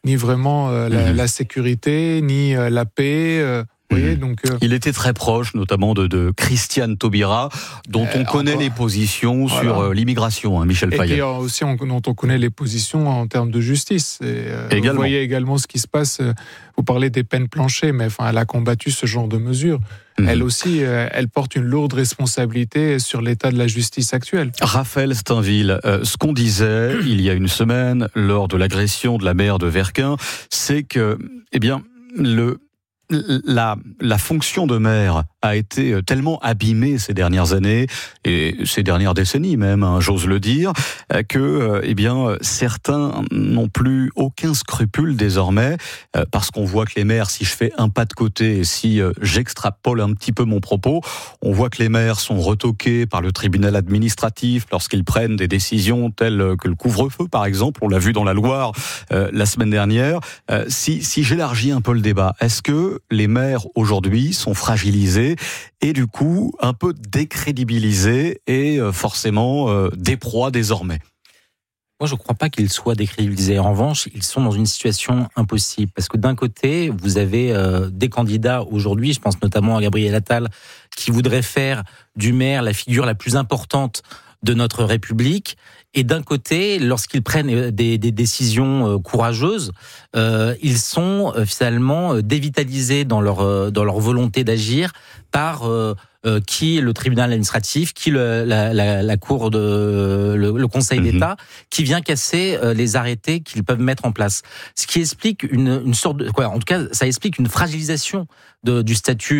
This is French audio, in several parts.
ni vraiment la sécurité, ni la paix. Vous voyez, donc, il était très proche, notamment de Christiane Taubira, dont on connaît les positions sur l'immigration, Michel Fayet. Et aussi dont on connaît les positions en termes de justice. Vous voyez également ce qui se passe. Vous parlez des peines planchées, mais elle a combattu ce genre de mesures. Elle aussi, elle porte une lourde responsabilité sur l'état de la justice actuelle. Raphaël Stainville, ce qu'on disait il y a une semaine lors de l'agression de la maire de Verquins, c'est que, la fonction de maire a été tellement abîmée ces dernières années et ces dernières décennies même, j'ose le dire, que certains n'ont plus aucun scrupule désormais, parce qu'on voit que les maires, si je fais un pas de côté et si j'extrapole un petit peu mon propos, on voit que les maires sont retoqués par le tribunal administratif lorsqu'ils prennent des décisions telles que le couvre-feu par exemple, on l'a vu dans la Loire la semaine dernière. Si j'élargis un peu le débat, est-ce que les maires aujourd'hui sont fragilisés et du coup un peu décrédibilisés et forcément des proies désormais? Moi, je ne crois pas qu'ils soient décrédibilisés. En revanche, ils sont dans une situation impossible. Parce que d'un côté, vous avez des candidats aujourd'hui, je pense notamment à Gabriel Attal, qui voudraient faire du maire la figure la plus importante de notre République. Et d'un côté, lorsqu'ils prennent des décisions courageuses, ils sont finalement dévitalisés dans leur volonté d'agir par qui le tribunal administratif, qui la cour le Conseil d'État, qui vient casser les arrêtés qu'ils peuvent mettre en place. Ce qui explique une sorte de en tout cas, ça explique une fragilisation du statut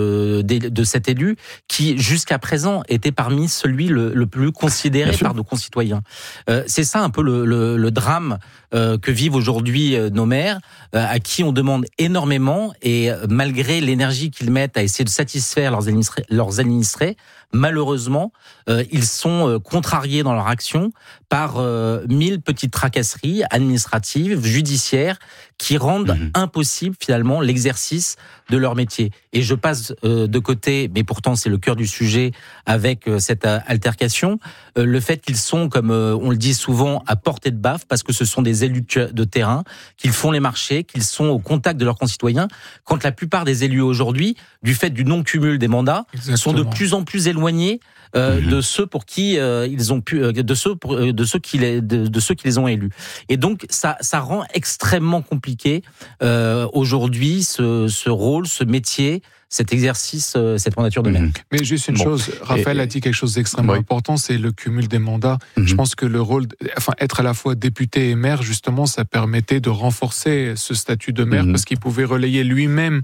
de cet élu qui jusqu'à présent était parmi celui le plus considéré par nos concitoyens. C'est ça un peu le drame que vivent aujourd'hui nos maires, à qui on demande énormément, et malgré l'énergie qu'ils mettent à essayer de satisfaire leurs administrés, malheureusement, ils sont contrariés dans leur action par 1000 petites tracasseries administratives, judiciaires, qui rendent impossible finalement l'exercice de leur métier. Et je passe de côté, mais pourtant c'est le cœur du sujet avec cette altercation, le fait qu'ils sont, comme on le dit souvent, à portée de baffe, parce que ce sont des élus de terrain, qu'ils font les marchés, qu'ils sont au contact de leurs concitoyens, quand la plupart des élus aujourd'hui, du fait du non-cumul des mandats, sont de plus en plus éloignés de ceux pour qui ils ont pu, de ceux qui les ont élus. Et donc ça rend extrêmement compliqué aujourd'hui ce rôle, ce métier, cet exercice, cette mandature de maire. Mais juste une chose, Raphaël a dit quelque chose d'extrêmement important, c'est le cumul des mandats. Je pense que le rôle, être à la fois député et maire, justement, ça permettait de renforcer ce statut de maire, parce qu'il pouvait relayer lui-même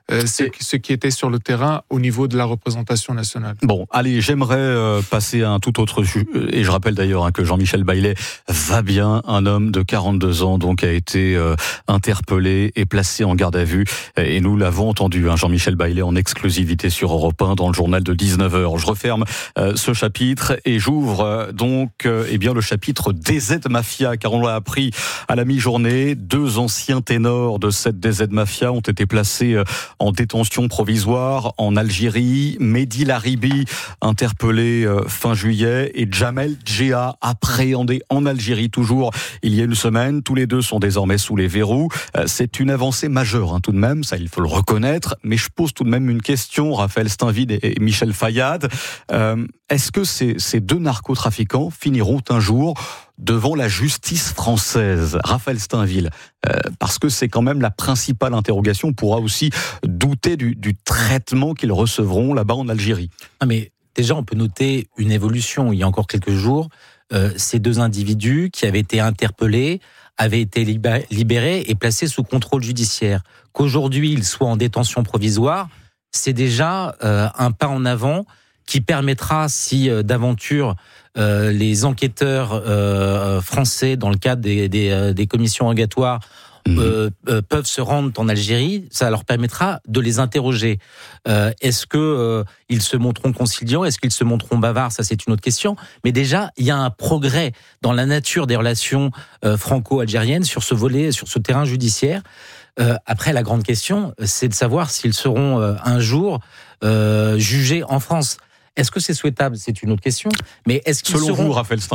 ce qui était sur le terrain au niveau de la représentation nationale. Bon, allez, j'aimerais passer à un tout autre sujet. Et je rappelle d'ailleurs que Jean-Michel Baillet va bien. Un homme de 42 ans donc a été interpellé et placé en garde à vue. Et nous l'avons entendu, Jean-Michel Baillet en exclusivité sur Europe 1 dans le journal de 19h. Je referme ce chapitre et j'ouvre donc le chapitre DZ Mafia, car on l'a appris à la mi-journée. 2 anciens ténors de cette DZ Mafia ont été placés en détention provisoire en Algérie. Mehdi Laribi, interpellé fin juillet, et Jamel Djea, appréhendé en Algérie toujours il y a une semaine. Tous les deux sont désormais sous les verrous. C'est une avancée majeure tout de même, ça il faut le reconnaître, mais je pose tout de même une question, Raphaël Stainville et Michel Fayad. Est-ce que ces 2 narcotrafiquants finiront un jour devant la justice française? Raphaël Stainville, parce que c'est quand même la principale interrogation. On pourra aussi douter du traitement qu'ils recevront là-bas en Algérie. Mais déjà, on peut noter une évolution. Il y a encore quelques jours, ces 2 individus qui avaient été interpellés avaient été libérés et placés sous contrôle judiciaire. Qu'aujourd'hui, ils soient en détention provisoire, c'est déjà un pas en avant qui permettra, si d'aventure les enquêteurs français, dans le cadre des commissions rogatoires, peuvent se rendre en Algérie, ça leur permettra de les interroger. Est-ce que ils se montreront conciliants? Est-ce qu'ils se montreront bavards? Ça, c'est une autre question. Mais déjà, il y a un progrès dans la nature des relations franco-algériennes sur ce volet, sur ce terrain judiciaire. Après, la grande question, c'est de savoir s'ils seront un jour jugés en France. Est-ce que c'est souhaitable? C'est une autre question. Mais est-ce qu'ils Selon vous, Raphaël Stainville?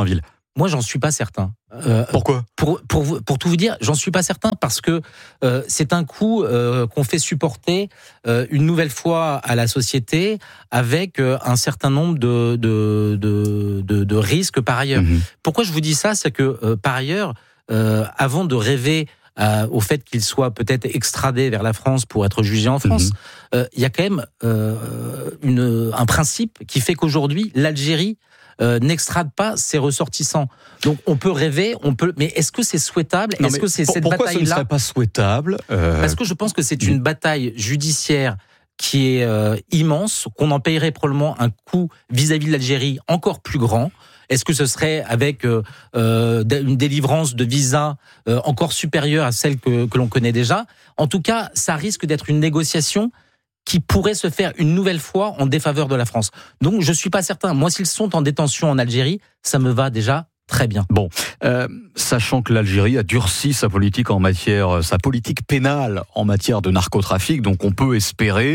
Moi, j'en suis pas certain. Pourquoi ? Pour tout vous dire, j'en suis pas certain parce que c'est un coup qu'on fait supporter une nouvelle fois à la société avec un certain nombre de risques par ailleurs. Pourquoi je vous dis ça ? C'est que par ailleurs, avant de rêver au fait qu'il soit peut-être extradé vers la France pour être jugé en France, il y a quand même un principe qui fait qu'aujourd'hui, l'Algérie n'extrade pas ses ressortissants. Donc on peut rêver, mais est-ce que c'est souhaitable ? Est-ce que c'est cette pourquoi bataille-là ? Ce ne serait pas souhaitable Parce que je pense que c'est une bataille judiciaire qui est immense, qu'on en payerait probablement un coût vis-à-vis de l'Algérie encore plus grand. Est-ce que ce serait avec une délivrance de visa encore supérieure à celle que l'on connaît déjà ? En tout cas, ça risque d'être une négociation qui pourrait se faire une nouvelle fois en défaveur de la France. Donc, je suis pas certain. Moi, s'ils sont en détention en Algérie, ça me va déjà très bien. Bon, sachant que l'Algérie a durci sa politique pénale en matière de narcotrafic, donc on peut espérer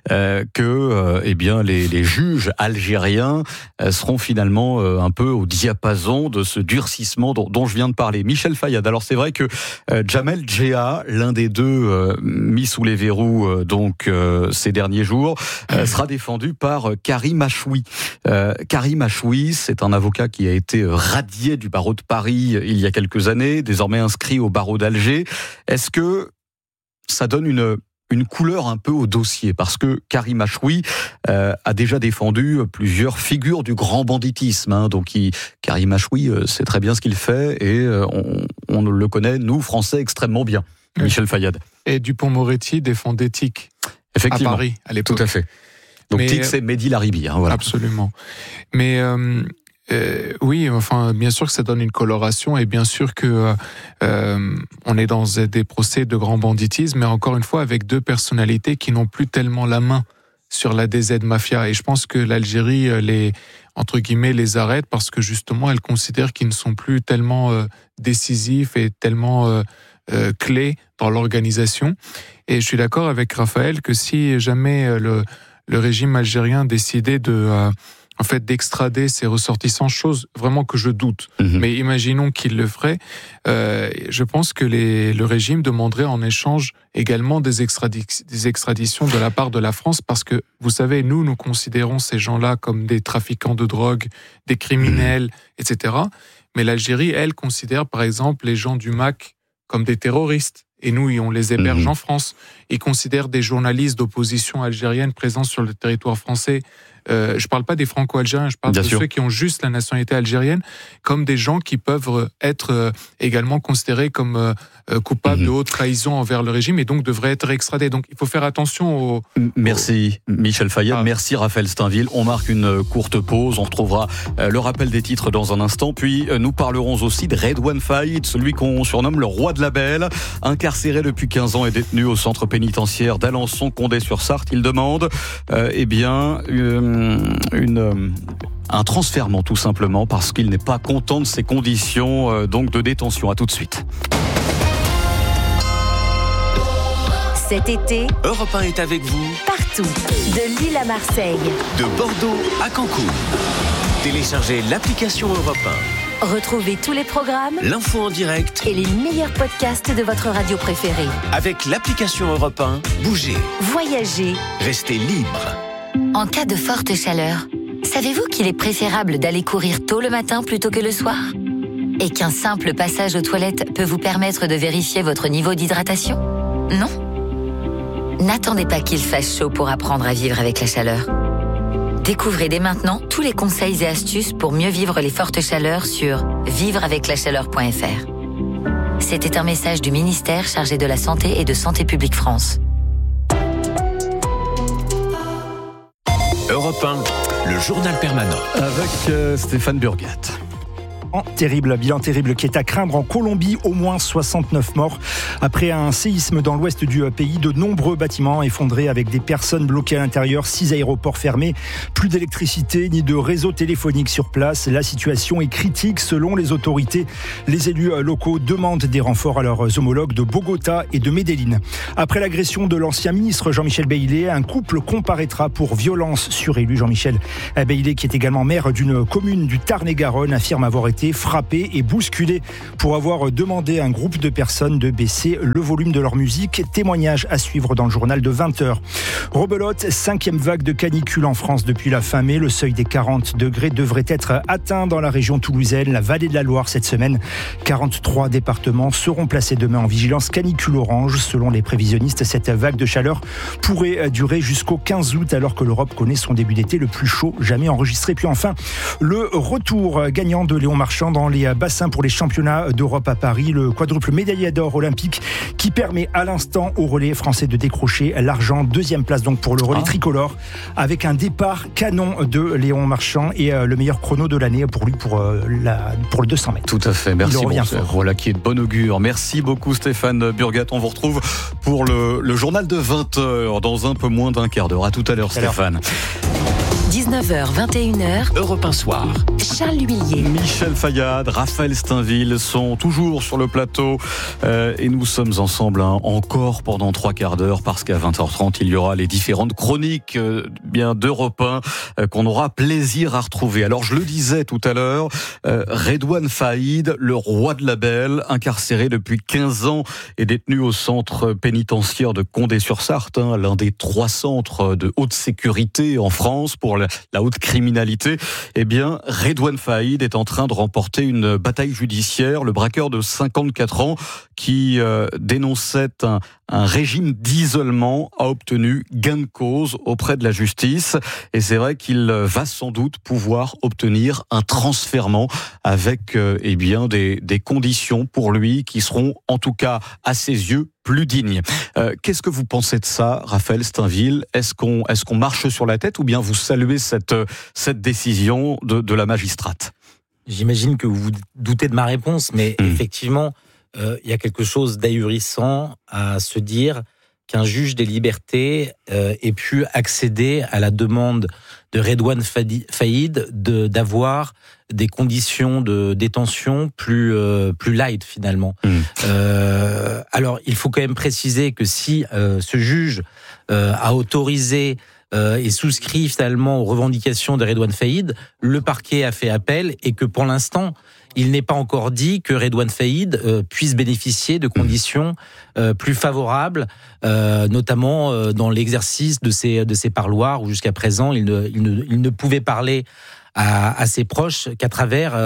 que les juges algériens seront finalement un peu au diapason de ce durcissement dont je viens de parler. Michel Fayad, alors c'est vrai que Jamel Djeha, l'un des deux mis sous les verrous ces derniers jours, sera défendu par Karim Achoui. Karim Achoui, c'est un avocat qui a été radié du barreau de Paris il y a quelques années, désormais inscrit au barreau d'Alger. Est-ce que ça donne une couleur un peu au dossier ? Parce que Karim Achoui a déjà défendu plusieurs figures du grand banditisme. Karim Achoui sait très bien ce qu'il fait et on le connaît, nous, Français, extrêmement bien. Michel Fayad. Et Dupond-Moretti défendait TIC à Paris, à l'époque. Tout à fait. Donc TIC, c'est Mehdi Laribi. Voilà. Absolument. Mais... oui, bien sûr que ça donne une coloration et bien sûr que on est dans des procès de grand banditisme, mais encore une fois avec deux personnalités qui n'ont plus tellement la main sur la DZ Mafia. Et je pense que l'Algérie les arrête parce que justement elle considère qu'ils ne sont plus tellement décisifs et tellement clés dans l'organisation. Et je suis d'accord avec Raphaël que si jamais le régime algérien décidait d'extrader ses ressortissants, chose vraiment que je doute. Mais imaginons qu'il le ferait. Je pense que le régime demanderait en échange également des extraditions de la part de la France, parce que, vous savez, nous considérons ces gens-là comme des trafiquants de drogue, des criminels, etc. Mais l'Algérie, elle, considère par exemple les gens du MAC comme des terroristes. Et nous, on les héberge en France. Ils considèrent des journalistes d'opposition algérienne présents sur le territoire français. Je ne parle pas des franco-algériens, je parle de ceux qui ont juste la nationalité algérienne, comme des gens qui peuvent être également considérés comme coupables de haute trahison envers le régime et donc devraient être extradés. Donc il faut faire attention Merci Michel Fayad, merci Raphaël Steinville. On marque une courte pause, on retrouvera le rappel des titres dans un instant, puis nous parlerons aussi de Redouane Faïd, celui qu'on surnomme le roi de la belle, incarcéré depuis 15 ans et détenu au centre pénitentiaire d'Alençon-Condé-sur-Sarthe. Il demande un transfèrement tout simplement parce qu'il n'est pas content de ses conditions de détention. À tout de suite. Cet été, Europe 1 est avec vous partout, de Lille à Marseille, de Bordeaux à Cancun. Téléchargez l'application Europe 1. Retrouvez tous les programmes, l'info en direct et les meilleurs podcasts de votre radio préférée. Avec l'application Europe 1, bougez, voyagez, restez libre. En cas de forte chaleur, savez-vous qu'il est préférable d'aller courir tôt le matin plutôt que le soir ? Et qu'un simple passage aux toilettes peut vous permettre de vérifier votre niveau d'hydratation ? Non ? N'attendez pas qu'il fasse chaud pour apprendre à vivre avec la chaleur. Découvrez dès maintenant tous les conseils et astuces pour mieux vivre les fortes chaleurs sur vivreaveclachaleur.fr. C'était un message du ministère chargé de la Santé et de Santé publique France. Europe 1, le journal permanent. Avec Stéphane Burgat. Bilan terrible qui est à craindre en Colombie, au moins 69 morts. Après un séisme dans l'ouest du pays, de nombreux bâtiments effondrés avec des personnes bloquées à l'intérieur, 6 aéroports fermés, plus d'électricité ni de réseau téléphonique sur place. La situation est critique selon les autorités. Les élus locaux demandent des renforts à leurs homologues de Bogota et de Medellín. Après l'agression de l'ancien ministre Jean-Michel Bailey, un couple comparaîtra pour violence sur élu. Jean-Michel Bailey, qui est également maire d'une commune du Tarn-et-Garonne, affirme avoir été arrêté, frappé et bousculé pour avoir demandé à un groupe de personnes de baisser le volume de leur musique. Témoignage à suivre dans le journal de 20h. Rebelote, 5e vague de canicule en France depuis la fin mai. Le seuil des 40 degrés devrait être atteint dans la région toulousaine, la vallée de la Loire cette semaine. 43 départements seront placés demain en vigilance canicule orange. Selon les prévisionnistes, cette vague de chaleur pourrait durer jusqu'au 15 août alors que l'Europe connaît son début d'été le plus chaud jamais enregistré. Puis enfin, le retour gagnant de Léon Marchand dans les bassins pour les championnats d'Europe à Paris. Le quadruple médaillé d'or olympique qui permet à l'instant au relais français de décrocher l'argent. 2e place donc pour le relais tricolore avec un départ canon de Léon Marchand et le meilleur chrono de l'année pour lui pour le 200 mètres. Tout à fait, merci beaucoup. Voilà qui est de bon augure. Merci beaucoup Stéphane Burgat. On vous retrouve pour le journal de 20h dans un peu moins d'un quart d'heure. À tout à l'heure Stéphane. 19h, 21h, Europe 1 Soir. Charles L'Huillier. Michel Fayad, Raphaël Steinville sont toujours sur le plateau et nous sommes ensemble encore pendant 3 quarts d'heure parce qu'à 20h30 il y aura les différentes chroniques d'Europe 1 qu'on aura plaisir à retrouver. Alors je le disais tout à l'heure, Redouane Faïd, le roi de la Belle, incarcéré depuis 15 ans et détenu au centre pénitentiaire de Condé-sur-Sarthe, l'un des 3 centres de haute sécurité en France pour la haute criminalité. Eh bien, Redouane Faïd est en train de remporter une bataille judiciaire. Le braqueur de 54 ans qui dénonçait un régime d'isolement a obtenu gain de cause auprès de la justice. Et c'est vrai qu'il va sans doute pouvoir obtenir un transfèrement avec des conditions pour lui qui seront en tout cas à ses yeux plus dignes. Qu'est-ce que vous pensez de ça, Raphaël Steinville ? Est-ce qu'on marche sur la tête ou bien vous saluez cette décision de la magistrate ? J'imagine que vous vous doutez de ma réponse, mais effectivement, il y a quelque chose d'ahurissant à se dire qu'un juge des libertés ait pu accéder à la demande de Redouane Faïd d'avoir des conditions de détention plus light finalement. Alors il faut quand même préciser que si ce juge a autorisé et souscrit finalement aux revendications de Redouane Faïd, le parquet a fait appel et que pour l'instant il n'est pas encore dit que Redouane Faïd puisse bénéficier de conditions plus favorables, notamment dans l'exercice de ses parloirs où jusqu'à présent il ne pouvait parler à ses proches qu'à travers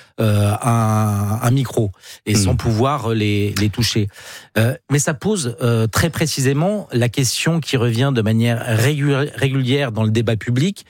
un micro et sans pouvoir les toucher. Mais ça pose très précisément la question qui revient de manière régulière dans le débat public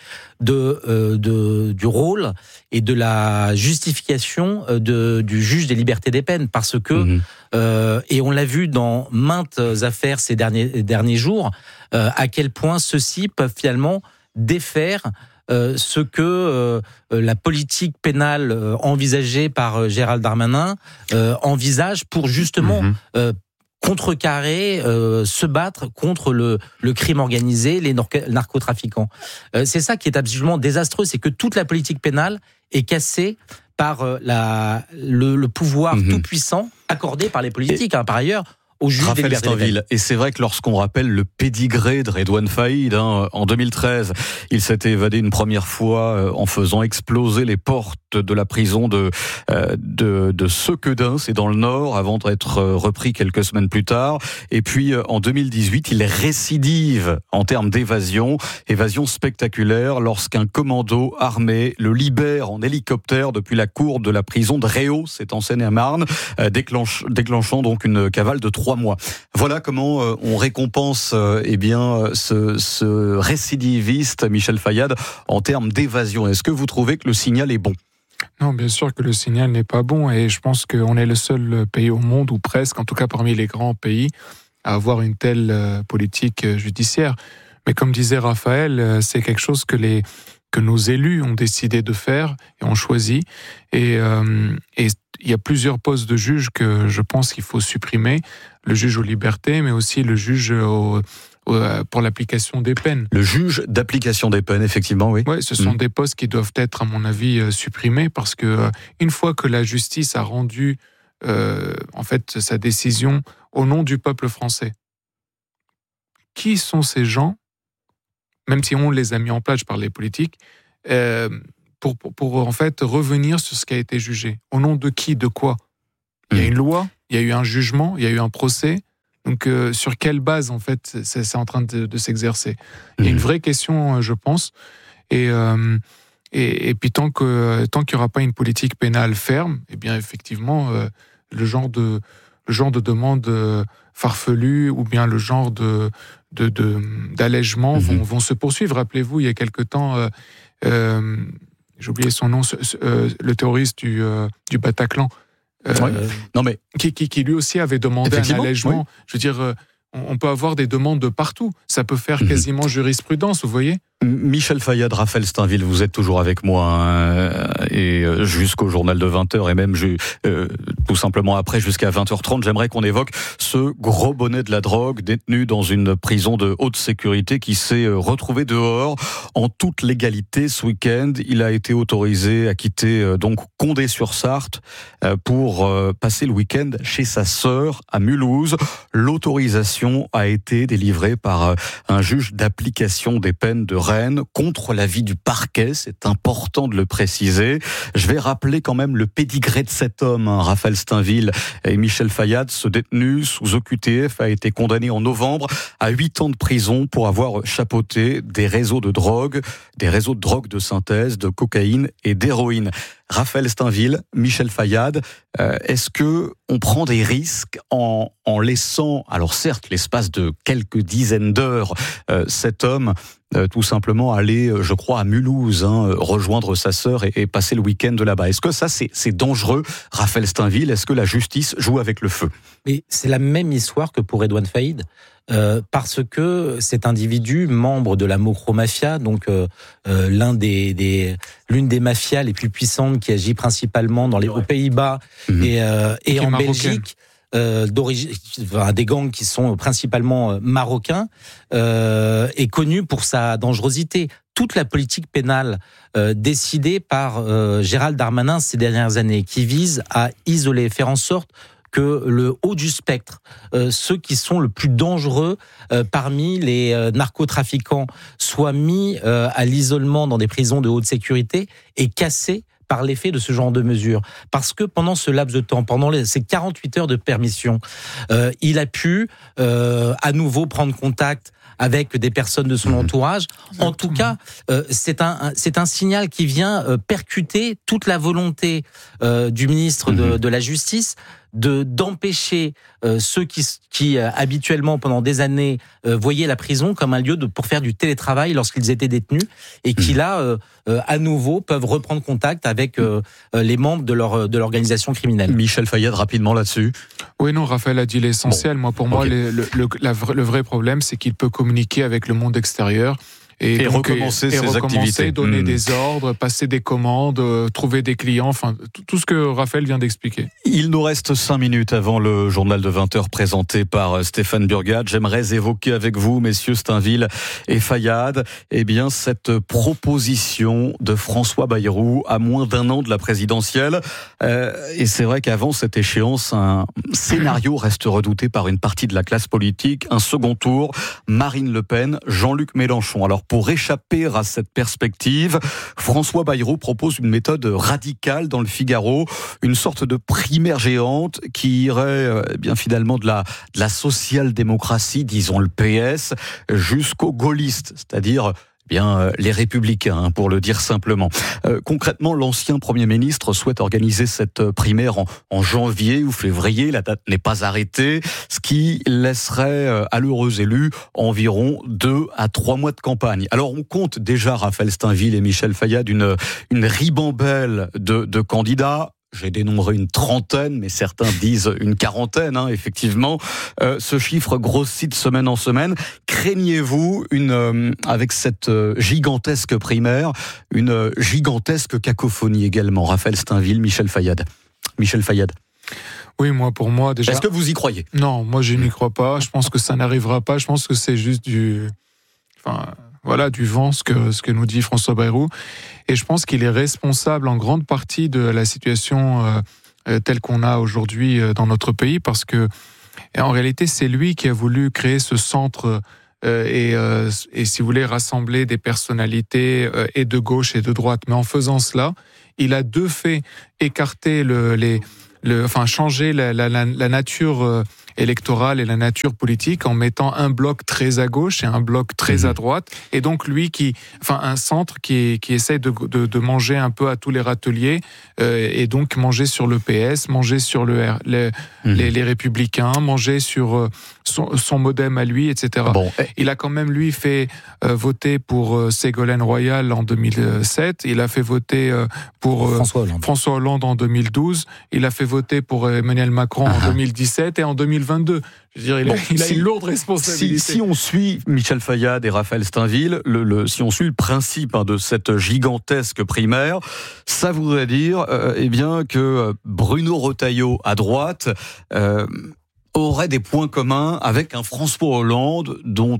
du rôle et de la justification du juge des libertés des peines, parce que et on l'a vu dans maintes affaires ces derniers jours, à quel point ceux-ci peuvent finalement défaire ce que la politique pénale envisagée par Gérald Darmanin envisage pour justement contrecarrer, se battre contre le crime organisé, les narcotrafiquants. C'est ça qui est absolument désastreux, c'est que toute la politique pénale est cassée par le pouvoir tout-puissant accordé par les politiques, par ailleurs, au juge des libertés des peines. Et c'est vrai que lorsqu'on rappelle le pédigré de Redouane Faïd, en 2013, il s'était évadé une première fois en faisant exploser les portes de la prison de Sequedin, c'est dans le Nord, avant d'être repris quelques semaines plus tard. Et puis en 2018, il récidive en termes d'évasion spectaculaire lorsqu'un commando armé le libère en hélicoptère depuis la cour de la prison de Réau, c'est en Seine-et-Marne, déclenchant donc une cavale de 3 mois. Voilà comment on récompense ce récidiviste Michel Fayad en termes d'évasion. Est-ce que vous trouvez que le signal est bon ? Non, bien sûr que le signal n'est pas bon et je pense qu'on est le seul pays au monde, ou presque, en tout cas parmi les grands pays, à avoir une telle politique judiciaire. Mais comme disait Raphaël, c'est quelque chose que nos élus ont décidé de faire et ont choisi. Et il y a plusieurs postes de juges que je pense qu'il faut supprimer. Le juge aux libertés, mais aussi le juge pour l'application des peines. Le juge d'application des peines, effectivement, oui. Oui, ce sont des postes qui doivent être, à mon avis, supprimés parce que une fois que la justice a rendu sa décision au nom du peuple français, qui sont ces gens, même si on les a mis en place par les politiques, pour en fait revenir sur ce qui a été jugé. Au nom de qui, de quoi? Il y a une loi, il y a eu un jugement, il y a eu un procès. Donc sur quelle base en fait c'est en train de s'exercer? Il y a une vraie question, je pense. Et puis tant qu'il n'y aura pas une politique pénale ferme, eh bien effectivement le genre de demande farfelue ou bien le genre d'allègement vont se poursuivre. Rappelez-vous, il y a quelque temps, j'ai oublié son nom, le terroriste du Bataclan, non mais qui lui aussi avait demandé un allègement. Oui. Je veux dire, on peut avoir des demandes de partout. Ça peut faire quasiment jurisprudence, vous voyez. Michel Fayad, Raphaël Steinville, vous êtes toujours avec moi et jusqu'au journal de 20h et même tout simplement après jusqu'à 20h30. J'aimerais qu'on évoque ce gros bonnet de la drogue détenu dans une prison de haute sécurité qui s'est retrouvé dehors en toute légalité ce week-end. Il a été autorisé à quitter donc Condé-sur-Sarthe pour passer le week-end chez sa sœur à Mulhouse. L'autorisation a été délivrée par un juge d'application des peines de Rennes contre l'avis du parquet, c'est important de le préciser. Je vais rappeler quand même le pédigré de cet homme, Raphaël Steinville et Michel Fayad. Ce détenu sous OQTF a été condamné en novembre à 8 ans de prison pour avoir chapeauté des réseaux de drogue de synthèse, de cocaïne et d'héroïne. Raphaël Steinville, Michel Fayad, est-ce que on prend des risques en laissant, alors certes l'espace de quelques dizaines d'heures, cet homme tout simplement aller, je crois, à Mulhouse, rejoindre sa sœur et passer le week-end de là-bas. Est-ce que ça c'est dangereux, Raphaël Steinville? Est-ce que la justice joue avec le feu? Mais c'est la même histoire que pour Redouane Faïd. Parce que cet individu, membre de la Mokro Mafia, donc l'une des mafias les plus puissantes qui agit principalement aux Pays-Bas et en Belgique, des gangs qui sont principalement marocains, est connu pour sa dangerosité. Toute la politique pénale décidée par Gérald Darmanin ces dernières années, qui vise à isoler, faire en sorte que le haut du spectre, ceux qui sont le plus dangereux parmi les narcotrafiquants, soient mis à l'isolement dans des prisons de haute sécurité et cassés par l'effet de ce genre de mesures. Parce que pendant ce laps de temps, pendant ces 48 heures de permission, il a pu à nouveau prendre contact avec des personnes de son entourage. En tout cas, c'est un signal qui vient percuter toute la volonté du ministre de la Justice d'empêcher ceux qui habituellement pendant des années voyaient la prison comme un lieu pour faire du télétravail lorsqu'ils étaient détenus et qui là à nouveau peuvent reprendre contact avec les membres de l'organisation criminelle. Michel Fayad, rapidement là-dessus. Oui, non, Raphaël a dit l'essentiel. Moi, pour moi, le vrai problème, c'est qu'il peut communiquer avec le monde extérieur. Et donc, recommencer ses activités. Donner des ordres, passer des commandes, trouver des clients, enfin tout ce que Raphaël vient d'expliquer. Il nous reste 5 minutes avant le journal de 20h présenté par Stéphane Burgat. J'aimerais évoquer avec vous, messieurs Steinville et Fayad, cette proposition de François Bayrou à moins d'1 an de la présidentielle. Et c'est vrai qu'avant cette échéance, un scénario reste redouté par une partie de la classe politique. Un second tour, Marine Le Pen, Jean-Luc Mélenchon. Alors pour échapper à cette perspective, François Bayrou propose une méthode radicale dans le Figaro, une sorte de primaire géante qui irait finalement de la social-démocratie, disons le PS, jusqu'aux gaullistes, c'est-à-dire les Républicains, pour le dire simplement. Concrètement, l'ancien Premier ministre souhaite organiser cette primaire en janvier ou février. La date n'est pas arrêtée, ce qui laisserait à l'heureux élu environ 2 à 3 mois de campagne. Alors on compte déjà, Raphaël Steinville et Michel Fayad, une ribambelle de candidats. J'ai dénombré une 30aine, mais certains disent une 40aine, effectivement. Ce chiffre grossit de semaine en semaine. Craignez-vous, avec cette gigantesque primaire, une gigantesque cacophonie également? Raphaël Steinville, Michel Fayad. Michel Fayad. Oui, pour moi, déjà... Est-ce que vous y croyez? Non, moi je n'y crois pas. Je pense que ça n'arrivera pas. Je pense que c'est juste du vent, ce que nous dit François Bayrou. Et je pense qu'il est responsable en grande partie de la situation telle qu'on a aujourd'hui dans notre pays, parce que en réalité, c'est lui qui a voulu créer ce centre et si vous voulez, rassembler des personnalités et de gauche et de droite. Mais en faisant cela, il a de fait écarté changer la nature électorale et la nature politique en mettant un bloc très à gauche et un bloc très à droite. Et donc un centre qui essaie de manger un peu à tous les râteliers et donc manger sur le PS, manger sur les Républicains, manger sur son modem à lui, etc. Bon. Il a quand même, lui, fait voter pour Ségolène Royal en 2007. Il a fait voter pour François Hollande en 2012. Il a fait voter pour Emmanuel Macron en 2017 et en 2022. Je veux dire, il a une lourde responsabilité. Si on suit Michel Fayad et Raphaël Steinville, si on suit le principe de cette gigantesque primaire, ça voudrait dire que Bruno Retailleau à droite aurait des points communs avec un François Hollande dont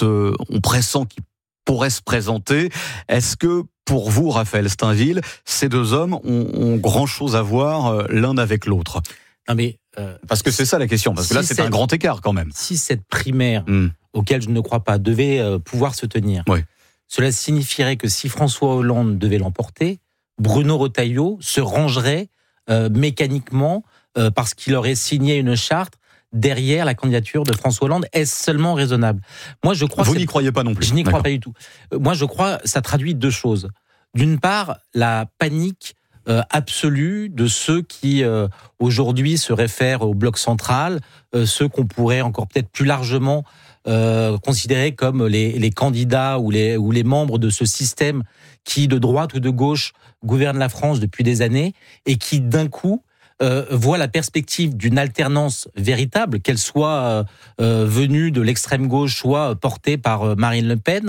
on pressent qu'il pourrait se présenter. Est-ce que pour vous, Raphaël Steinville, ces deux hommes ont grand-chose à voir l'un avec l'autre ? Non mais parce que c'est ça la question, parce que là c'est un grand écart quand même. Si cette primaire, auquel je ne crois pas, devait pouvoir se tenir, cela signifierait que si François Hollande devait l'emporter, Bruno Retailleau se rangerait mécaniquement parce qu'il aurait signé une charte derrière la candidature de François Hollande. Est-ce seulement raisonnable ? Moi, je crois. Vous n'y croyez pas non plus ? Je n'y crois pas du tout. Moi, je crois que ça traduit deux choses. D'une part, la panique absolue de ceux qui aujourd'hui se réfèrent au bloc central, ceux qu'on pourrait encore peut-être plus largement considérer comme les candidats ou les membres de ce système qui, de droite ou de gauche, gouverne la France depuis des années et qui, d'un coup, voit la perspective d'une alternance véritable, qu'elle soit venue de l'extrême gauche, soit portée par Marine Le Pen,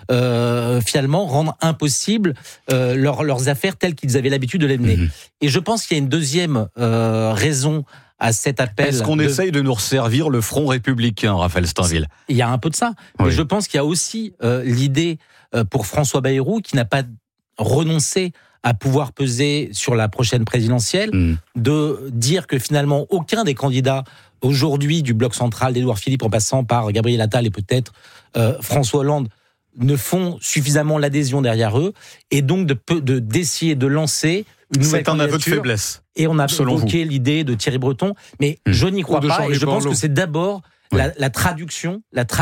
finalement rendre impossible leurs affaires telles qu'ils avaient l'habitude de les mener. Et je pense qu'il y a une deuxième raison à cet appel. Est-ce qu'on essaye de nous resservir le front républicain, Raphaël Steinville ? Il y a un peu de ça. Oui. Mais je pense qu'il y a aussi l'idée pour François Bayrou, qui n'a pas renoncé à pouvoir peser sur la prochaine présidentielle, de dire que finalement aucun des candidats aujourd'hui du bloc central d'Édouard Philippe en passant par Gabriel Attal et peut-être François Hollande ne font suffisamment l'adhésion derrière eux, et donc d'essayer de lancer une nouvelle candidature. C'est un aveu de faiblesse. Et on a évoqué l'idée de Thierry Breton, mais je n'y crois pas, et je pense que c'est d'abord la traduction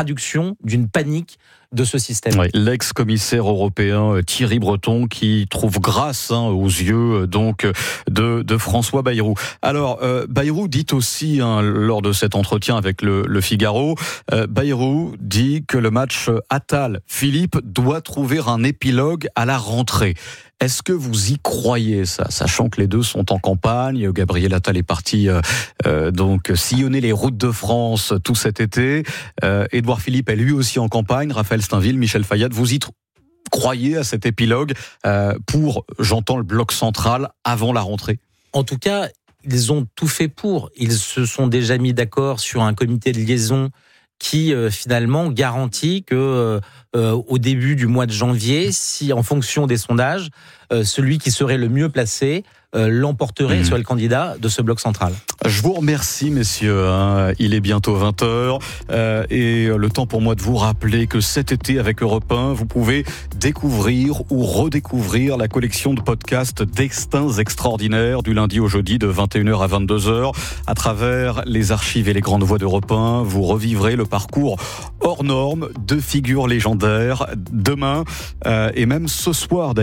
d'une panique de ce système. Oui, l'ex-commissaire européen Thierry Breton qui trouve grâce aux yeux donc de François Bayrou. Alors Bayrou dit aussi lors de cet entretien avec le Figaro, Bayrou dit que le match Attal-Philippe doit trouver un épilogue à la rentrée. Est-ce que vous y croyez, ça, sachant que les deux sont en campagne? Gabriel Attal est parti donc sillonner les routes de France tout cet été. Édouard Philippe est lui aussi en campagne. Raphaël Steinville, Michel Fayad, vous y croyez à cet épilogue pour, j'entends, le bloc central avant la rentrée? En tout cas, ils ont tout fait pour. Ils se sont déjà mis d'accord sur un comité de liaison qui finalement garantit que au début du mois de janvier, si en fonction des sondages, celui qui serait le mieux placé l'emporterait sur le candidat de ce bloc central. Je vous remercie, messieurs. Il est bientôt 20h et le temps pour moi de vous rappeler que cet été, avec Europe 1, vous pouvez découvrir ou redécouvrir la collection de podcasts Destins extraordinaires du lundi au jeudi de 21h à 22h. À travers les archives et les grandes voix d'Europe 1, vous revivrez le parcours hors norme de figures légendaires. Demain et même ce soir,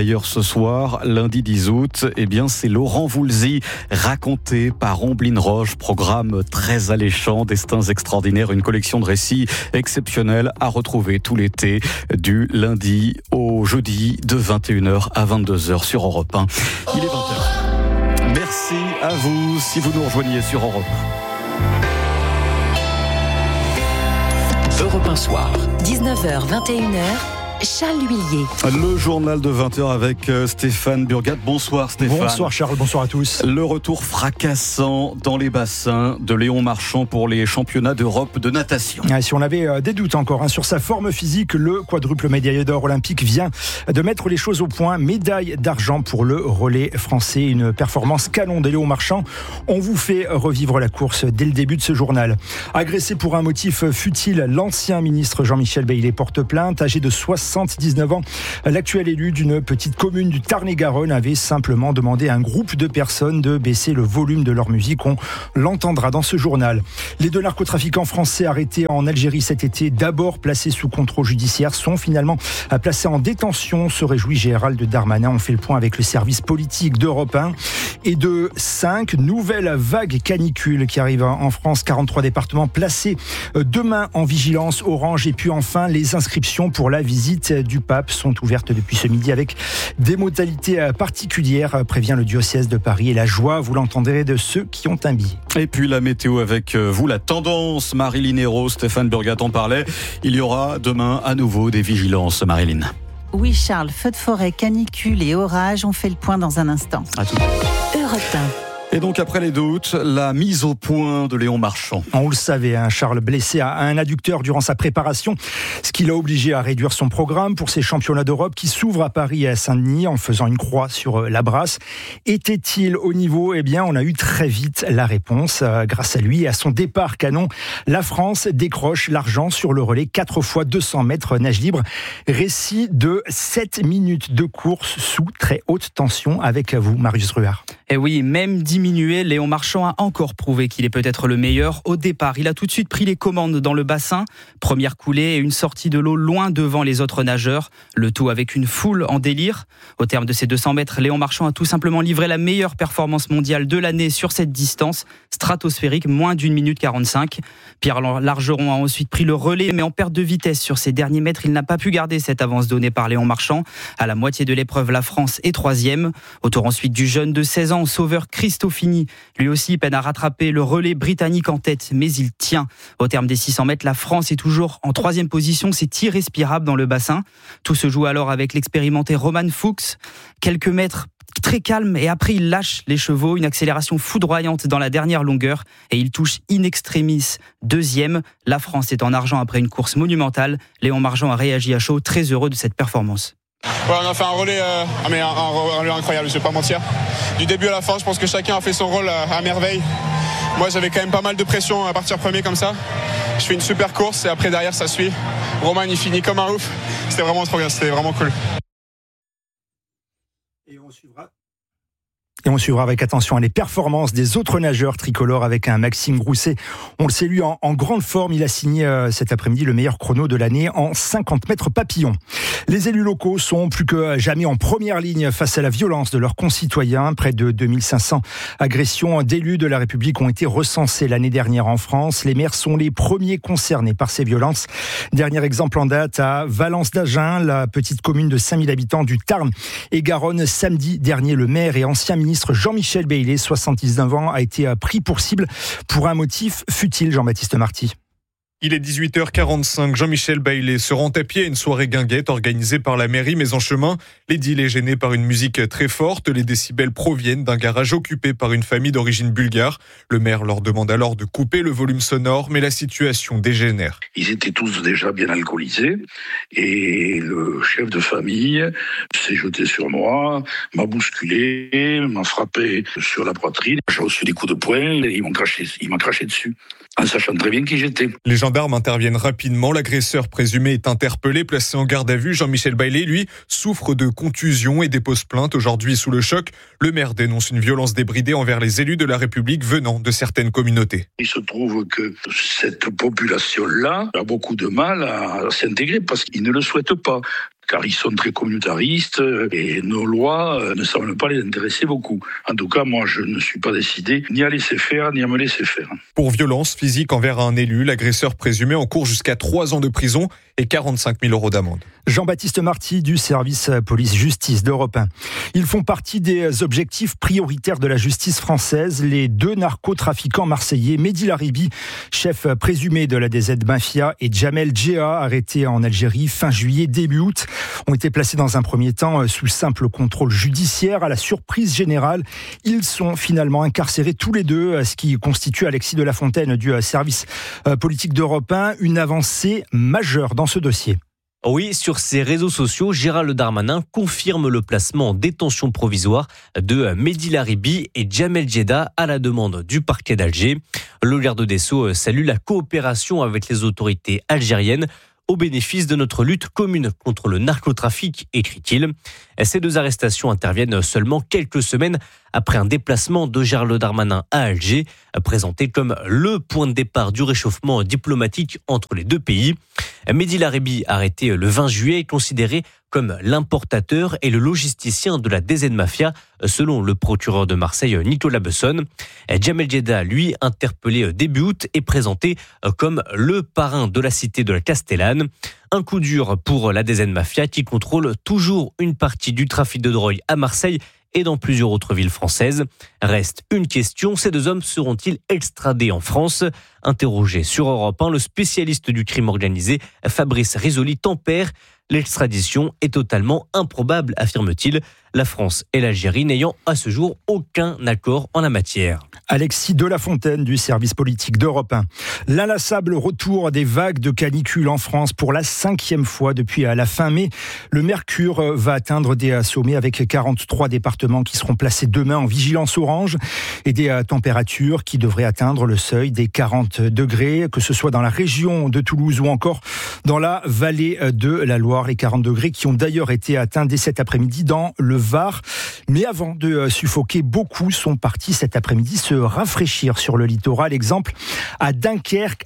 lundi 10 août, eh bien c'est Laurent Voulzy, raconté par Omblin Roche, programme très alléchant, Destins extraordinaires, une collection de récits exceptionnels à retrouver tout l'été, du lundi au jeudi, de 21h à 22h sur Europe 1. Il est 20h. Merci à vous si vous nous rejoignez sur Europe 1. Europe 1 soir. 19h, 21h. Charles L'Huillier. Le journal de 20h avec Stéphane Burgat. Bonsoir Stéphane. Bonsoir Charles, bonsoir à tous. Le retour fracassant dans les bassins de Léon Marchand pour les championnats d'Europe de natation. Si on avait des doutes encore sur sa forme physique, le quadruple médaillé d'or olympique vient de mettre les choses au point. Médaille d'argent pour le relais français. Une performance canon de Léon Marchand. On vous fait revivre la course dès le début de ce journal. Agressé pour un motif futile, l'ancien ministre Jean-Michel Baillet porte plainte. Âgé de 79 ans, l'actuel élu d'une petite commune du Tarn-et-Garonne avait simplement demandé à un groupe de personnes de baisser le volume de leur musique. On l'entendra dans ce journal. Les deux narcotrafiquants français arrêtés en Algérie cet été, d'abord placés sous contrôle judiciaire, sont finalement placés en détention, se réjouit Gérald Darmanin. On fait le point avec le service politique d'Europe 1 et de 5. Nouvelle vague canicule qui arrive en France. 43 départements placés demain en vigilance orange. Et puis enfin, les inscriptions pour la visite du pape sont ouvertes depuis ce midi avec des modalités particulières, prévient le diocèse de Paris. Et la joie, vous l'entendrez, de ceux qui ont un billet. Et puis la météo avec vous, la tendance. Marilyn Hérault, Stéphane Burgat en parlait. Il y aura demain à nouveau des vigilances, Marilyn. Oui Charles, feux de forêt, canicule et orage, on fait le point dans un instant. À tout. Europe 1. Et donc après les doutes, la mise au point de Léon Marchand. On le savait, Charles, blessé à un adducteur durant sa préparation, ce qui l'a obligé à réduire son programme pour ces championnats d'Europe qui s'ouvrent à Paris et à Saint-Denis en faisant une croix sur la brasse. Était-il au niveau ? Eh bien, on a eu très vite la réponse. Grâce à lui et à son départ canon, la France décroche l'argent sur le relais 4 x 200 mètres nage libre. Récit de 7 minutes de course sous très haute tension avec vous, Marius Ruard. Et oui, même diminué, Léon Marchand a encore prouvé qu'il est peut-être le meilleur. Au départ, il a tout de suite pris les commandes dans le bassin. Première coulée et une sortie de l'eau loin devant les autres nageurs. Le tout avec une foule en délire. Au terme de ces 200 mètres, Léon Marchand a tout simplement livré la meilleure performance mondiale de l'année sur cette distance stratosphérique, moins d'1 minute 45. Pierre Largeron a ensuite pris le relais, mais en perte de vitesse sur ces derniers mètres, il n'a pas pu garder cette avance donnée par Léon Marchand. À la moitié de l'épreuve, la France est 3e. Au tour ensuite du jeune de 16 ans, sauveur Cristofini. Lui aussi peine à rattraper le relais britannique en tête, mais il tient. Au terme des 600 mètres, la France est toujours en 3e position. C'est irrespirable dans le bassin. Tout se joue alors avec l'expérimenté Roman Fuchs. Quelques mètres très calme et après il lâche les chevaux, une accélération foudroyante dans la dernière longueur et il touche in extremis 2e. La France est en argent après une course monumentale. Léon Marchand a réagi à chaud, très heureux de cette performance. Ouais, on a fait un relais, un relais incroyable, je vais pas mentir. Du début à la fin, je pense que chacun a fait son rôle à merveille. Moi, j'avais quand même pas mal de pression à partir premier comme ça. Je fais une super course et après derrière ça suit. Roman il finit comme un ouf. C'était vraiment trop bien, c'était vraiment cool. Et on suivra avec attention les performances des autres nageurs tricolores avec un Maxime Grousset. On le sait, lui, en grande forme. Il a signé cet après-midi le meilleur chrono de l'année en 50 mètres papillon. Les élus locaux sont plus que jamais en première ligne face à la violence de leurs concitoyens. Près de 2500 agressions d'élus de la République ont été recensées l'année dernière en France. Les maires sont les premiers concernés par ces violences. Dernier exemple en date à Valence-d'Agen, la petite commune de 5000 habitants du Tarn-et-Garonne. Samedi dernier, le maire et ancien ministre Jean-Michel Baillet, 79 ans, a été pris pour cible pour un motif futile. Jean-Baptiste Marty. Il est 18h45, Jean-Michel Baillet se rend à pied à une soirée guinguette organisée par la mairie, mais en chemin, l'édile est gêné par une musique très forte. Les décibels proviennent d'un garage occupé par une famille d'origine bulgare. Le maire leur demande alors de couper le volume sonore, mais la situation dégénère. Ils étaient tous déjà bien alcoolisés et le chef de famille s'est jeté sur moi, m'a bousculé, m'a frappé sur la poitrine. J'ai reçu des coups de poing et il m'a craché dessus, en sachant très bien qui j'étais. Les gendarmes interviennent rapidement. L'agresseur présumé est interpellé, placé en garde à vue. Jean-Michel Baillet, lui, souffre de contusions et dépose plainte. Aujourd'hui, sous le choc, le maire dénonce une violence débridée envers les élus de la République venant de certaines communautés. Il se trouve que cette population-là a beaucoup de mal à s'intégrer parce qu'ils ne le souhaitent pas. car ils sont très communautaristes et nos lois ne semblent pas les intéresser beaucoup. En tout cas, moi, je ne suis pas décidé ni à laisser faire, ni à me laisser faire. Pour violence physique envers un élu, l'agresseur présumé encourt jusqu'à 3 ans de prison et 45 000 € d'amende. Jean-Baptiste Marty du service police-justice d'Europe 1. Ils font partie des objectifs prioritaires de la justice française. Les 2 narcotrafiquants marseillais, Mehdi Laribi, chef présumé de la DZ Mafia, et Jamel Djeha, arrêté en Algérie fin juillet, début août, ont été placés dans un premier temps sous simple contrôle judiciaire. À la surprise générale, ils sont finalement incarcérés tous les 2, ce qui constitue, Alexis de la Fontaine du service politique d'Europe 1, une avancée majeure dans ce dossier. Oui, sur ses réseaux sociaux, Gérald Darmanin confirme le placement en détention provisoire de Mehdi Laribi et Jamel Djeha à la demande du parquet d'Alger. Le garde des Sceaux salue la coopération avec les autorités algériennes au bénéfice de notre lutte commune contre le narcotrafic, écrit-il. Ces 2 arrestations interviennent seulement quelques semaines après un déplacement de Gérald Darmanin à Alger, présenté comme le point de départ du réchauffement diplomatique entre les 2 pays. Mehdi Laribi, arrêté le 20 juillet, est considéré comme l'importateur et le logisticien de la DZ Mafia, selon le procureur de Marseille, Nicolas Besson. Jamel Djeha, lui, interpellé début août, est présenté comme le parrain de la cité de la Castellane. Un coup dur pour la DZ Mafia qui contrôle toujours une partie du trafic de drogue à Marseille et dans plusieurs autres villes françaises. Reste une question, ces 2 hommes seront-ils extradés en France ? Interrogé sur Europe 1, le spécialiste du crime organisé, Fabrice Risoli, tempère. L'extradition est totalement improbable, affirme-t-il. La France et l'Algérie n'ayant à ce jour aucun accord en la matière. Alexis de la Fontaine du service politique d'Europe 1. L'inlassable retour des vagues de canicule en France pour la 5e fois depuis la fin mai. Le mercure va atteindre des sommets avec 43 départements qui seront placés demain en vigilance orange et des températures qui devraient atteindre le seuil des 40 degrés, que ce soit dans la région de Toulouse ou encore dans la vallée de la Loire. Les 40 degrés qui ont d'ailleurs été atteints dès cet après-midi dans le Var. Mais avant de suffoquer, beaucoup sont partis cet après-midi se rafraîchir sur le littoral. Exemple à Dunkerque,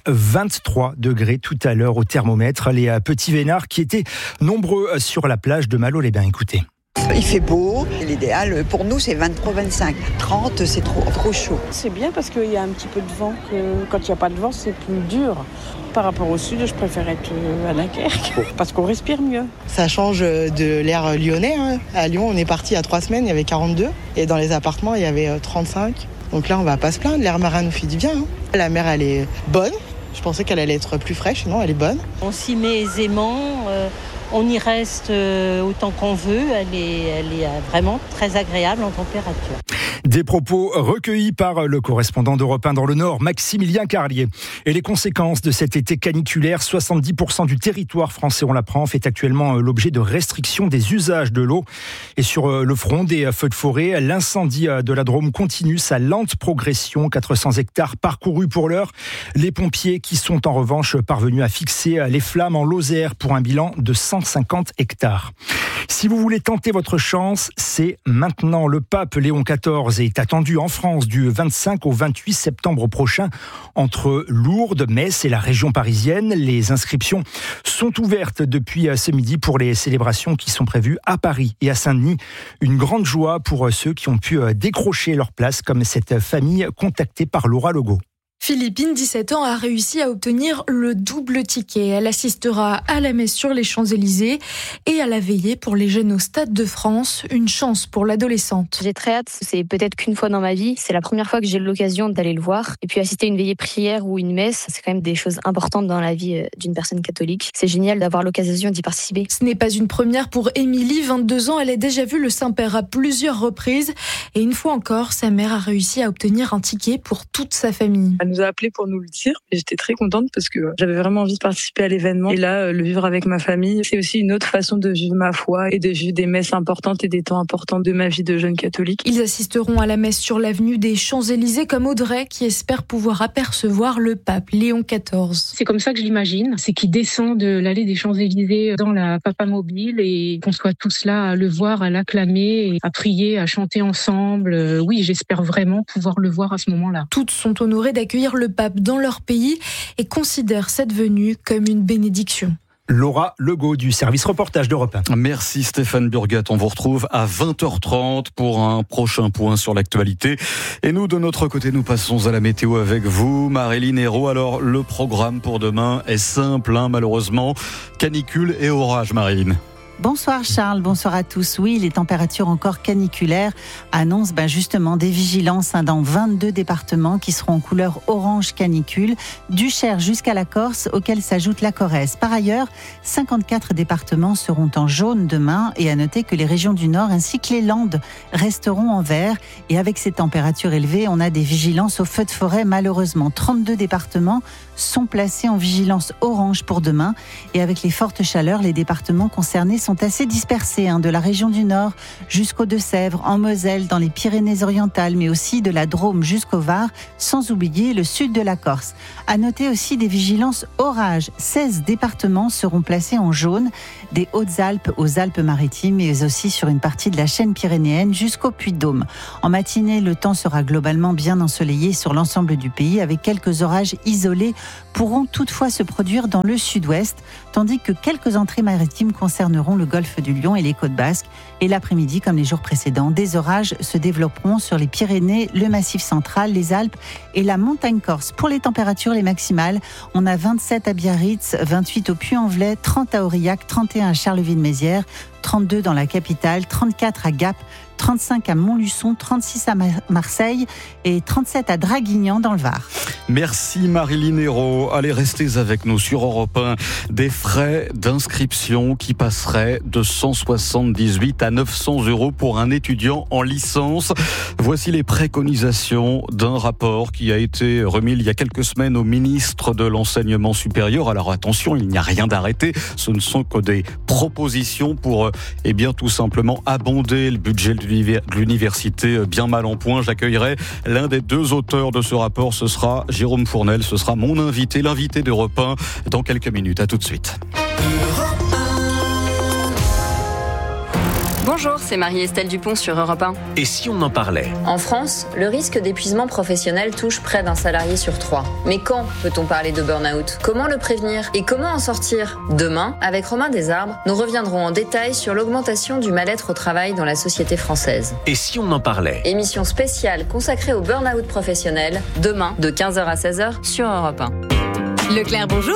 23 degrés tout à l'heure au thermomètre. Les petits vénards qui étaient nombreux sur la plage de Malo-les-Bains. Écoutez. Il fait beau. L'idéal pour nous, c'est 23-25. 30, c'est trop chaud. C'est bien parce qu'il y a un petit peu de vent. Quand il n'y a pas de vent, c'est plus dur. Par rapport au sud, je préfère être à Dunkerque parce qu'on respire mieux. Ça change de l'air lyonnais. À Lyon, on est parti il y a 3 semaines, il y avait 42. Et dans les appartements, il y avait 35. Donc là, on va pas se plaindre. L'air marin nous fait du bien. La mer, elle est bonne. Je pensais qu'elle allait être plus fraîche. Non, elle est bonne. On s'y met aisément. On y reste autant qu'on veut. Elle est vraiment très agréable en température. Des propos recueillis par le correspondant d'Europe 1 dans le Nord, Maximilien Carlier. Et les conséquences de cet été caniculaire, 70% du territoire français, on l'apprend, fait actuellement l'objet de restrictions des usages de l'eau. Et sur le front des feux de forêt, l'incendie de la Drôme continue sa lente progression, 400 hectares parcourus pour l'heure. Les pompiers qui sont en revanche parvenus à fixer les flammes en Lozère pour un bilan de 150 hectares. Si vous voulez tenter votre chance, c'est maintenant. Le pape Léon XIV est attendu en France du 25 au 28 septembre prochain entre Lourdes, Metz et la région parisienne. Les inscriptions sont ouvertes depuis ce midi pour les célébrations qui sont prévues à Paris et à Saint-Denis. Une grande joie pour ceux qui ont pu décrocher leur place, comme cette famille contactée par Laura Legault. Philippine, 17 ans, a réussi à obtenir le double ticket. Elle assistera à la messe sur les Champs-Élysées et à la veillée pour les jeunes au Stade de France. Une chance pour l'adolescente. J'ai très hâte, c'est peut-être qu'une fois dans ma vie. C'est la première fois que j'ai l'occasion d'aller le voir. Et puis assister à une veillée prière ou une messe, c'est quand même des choses importantes dans la vie d'une personne catholique. C'est génial d'avoir l'occasion d'y participer. Ce n'est pas une première pour Émilie, 22 ans. Elle a déjà vu le Saint-Père à plusieurs reprises. Et une fois encore, sa mère a réussi à obtenir un ticket pour toute sa famille. Elle nous a appelé pour nous le dire et j'étais très contente parce que j'avais vraiment envie de participer à l'événement et là le vivre avec ma famille, c'est aussi une autre façon de vivre ma foi et de vivre des messes importantes et des temps importants de ma vie de jeune catholique. Ils assisteront à la messe sur l'avenue des Champs-Élysées comme Audrey qui espère pouvoir apercevoir le pape Léon XIV. C'est comme ça que je l'imagine, c'est qu'il descend de l'allée des Champs-Élysées dans la Papamobile et qu'on soit tous là à le voir, à l'acclamer, à prier, à chanter ensemble. Oui, j'espère vraiment pouvoir le voir à ce moment-là. Toutes sont honorées d'accueillir le pape dans leur pays et considèrent cette venue comme une bénédiction. Laura Legault du service reportage d'Europe 1. Merci Stéphane Burgat. On vous retrouve à 20h30 pour un prochain point sur l'actualité. Et nous, de notre côté, nous passons à la météo avec vous, Marilyn Hérault. Alors, le programme pour demain est simple, malheureusement. Canicule et orage, Marilyn. Bonsoir Charles, bonsoir à tous. Oui, les températures encore caniculaires annoncent justement des vigilances dans 22 départements qui seront en couleur orange canicule, du Cher jusqu'à la Corse, auquel s'ajoute la Corrèze. Par ailleurs, 54 départements seront en jaune demain, et à noter que les régions du Nord ainsi que les Landes resteront en vert. Et avec ces températures élevées, on a des vigilances au feu de forêt. Malheureusement, 32 départements sont placés en vigilance orange pour demain. Et avec les fortes chaleurs, les départements concernés sont assez dispersés, de la région du Nord jusqu'aux Deux-Sèvres, en Moselle, dans les Pyrénées-Orientales, mais aussi de la Drôme jusqu'au Var, sans oublier le sud de la Corse. À noter aussi des vigilances orage. 16 départements seront placés en jaune, des Hautes-Alpes aux Alpes-Maritimes, mais aussi sur une partie de la chaîne pyrénéenne jusqu'au Puy-de-Dôme. En matinée, le temps sera globalement bien ensoleillé sur l'ensemble du pays, avec quelques orages isolés pourront toutefois se produire dans le sud-ouest, tandis que quelques entrées maritimes concerneront le golfe du Lion et les côtes basques. Et l'après-midi, comme les jours précédents, des orages se développeront sur les Pyrénées, le Massif central, les Alpes et la montagne corse. Pour les températures, les maximales, on a 27 à Biarritz, 28 au Puy-en-Velay, 30 à Aurillac, 31 à Charleville-Mézières, 32 dans la capitale, 34 à Gap, 35 à Montluçon, 36 à Marseille et 37 à Draguignan dans le Var. Merci Marilyn Hérault. Allez, restez avec nous sur Europe 1. Des frais d'inscription qui passeraient de 178 à 900 € pour un étudiant en licence. Voici les préconisations d'un rapport qui a été remis il y a quelques semaines au ministre de l'Enseignement supérieur. Alors attention, il n'y a rien d'arrêté. Ce ne sont que des propositions pour tout simplement abonder le budget de l'université bien mal en point. J'accueillerai l'un des deux auteurs de ce rapport. Ce sera Jérôme Fournel. Ce sera mon invité, l'invité d'Europe 1 dans quelques minutes. À tout de suite. Bonjour, c'est Marie-Estelle Dupont sur Europe 1. Et si on en parlait ? En France, le risque d'épuisement professionnel touche près d'un salarié sur 3. Mais quand peut-on parler de burn-out ? Comment le prévenir ? Et comment en sortir ? Demain, avec Romain Desarbres, nous reviendrons en détail sur l'augmentation du mal-être au travail dans la société française. Et si on en parlait ? Émission spéciale consacrée au burn-out professionnel, demain, de 15h à 16h sur Europe 1. Leclerc, bonjour.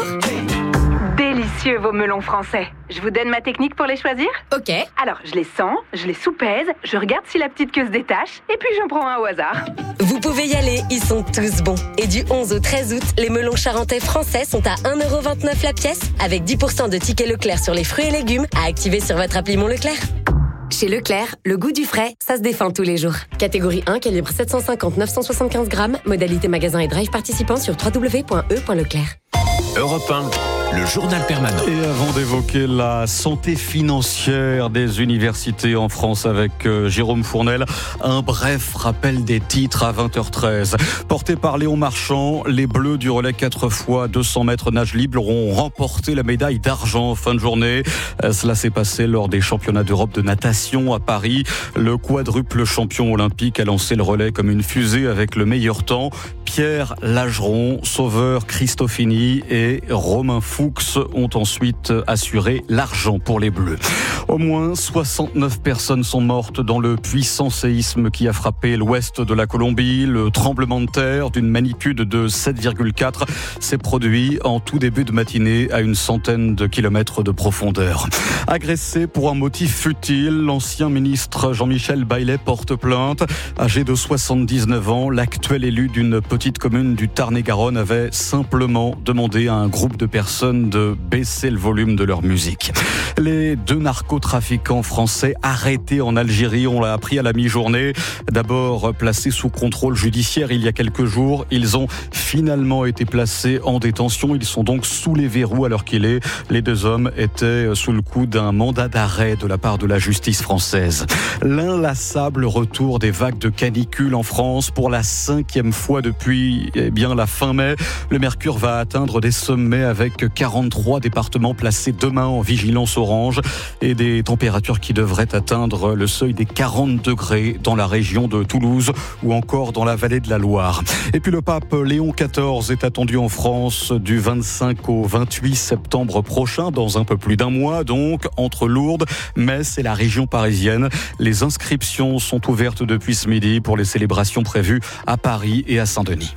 Délicieux vos melons français. Je vous donne ma technique pour les choisir ? Ok. Alors, je les sens, je les soupèse, je regarde si la petite queue se détache, et puis j'en prends un au hasard. Vous pouvez y aller, ils sont tous bons. Et du 11 au 13 août, les melons charentais français sont à 1,29 € la pièce, avec 10% de tickets Leclerc sur les fruits et légumes à activer sur votre appli Mon Leclerc. Chez Leclerc, le goût du frais, ça se défend tous les jours. Catégorie 1, calibre 750-975 grammes, modalité magasin et drive participant sur www.e.leclerc. Europe 1, le journal permanent. Et avant d'évoquer la santé financière des universités en France avec Jérôme Fournel, un bref rappel des titres à 20h13. Porté par Léon Marchand, les Bleus du relais 4x200 mètres nage libre ont remporté la médaille d'argent en fin de journée. Cela s'est passé lors des championnats d'Europe de natation à Paris. Le quadruple champion olympique a lancé le relais comme une fusée avec le meilleur temps. Pierre Lageron, Sauveur Christofini et Romain Fuchs ont ensuite assuré l'argent pour les Bleus. Au moins 69 personnes sont mortes dans le puissant séisme qui a frappé l'ouest de la Colombie. Le tremblement de terre d'une magnitude de 7,4 s'est produit en tout début de matinée à une centaine de kilomètres de profondeur. Agressé pour un motif futile, l'ancien ministre Jean-Michel Baillet porte plainte. Âgé de 79 ans, l'actuel élu d'une petite commune du Tarn-et-Garonne avait simplement demandé à un groupe de personnes de baisser le volume de leur musique. Les deux narcotrafiquants français arrêtés en Algérie, on l'a appris à la mi-journée. D'abord placés sous contrôle judiciaire il y a quelques jours, ils ont finalement été placés en détention. Ils sont donc sous les verrous à l'heure qu'il est. Les deux hommes étaient sous le coup d'un mandat d'arrêt de la part de la justice française. L'inlassable retour des vagues de canicule en France pour la 5e fois depuis la fin mai. Le mercure va atteindre des sommets avec 43 départements placés demain en vigilance orange et des températures qui devraient atteindre le seuil des 40 degrés dans la région de Toulouse ou encore dans la vallée de la Loire. Et puis le pape Léon XIV est attendu en France du 25 au 28 septembre prochain, dans un peu plus d'un mois donc, entre Lourdes, Metz et la région parisienne. Les inscriptions sont ouvertes depuis ce midi pour les célébrations prévues à Paris et à Saint-Denis.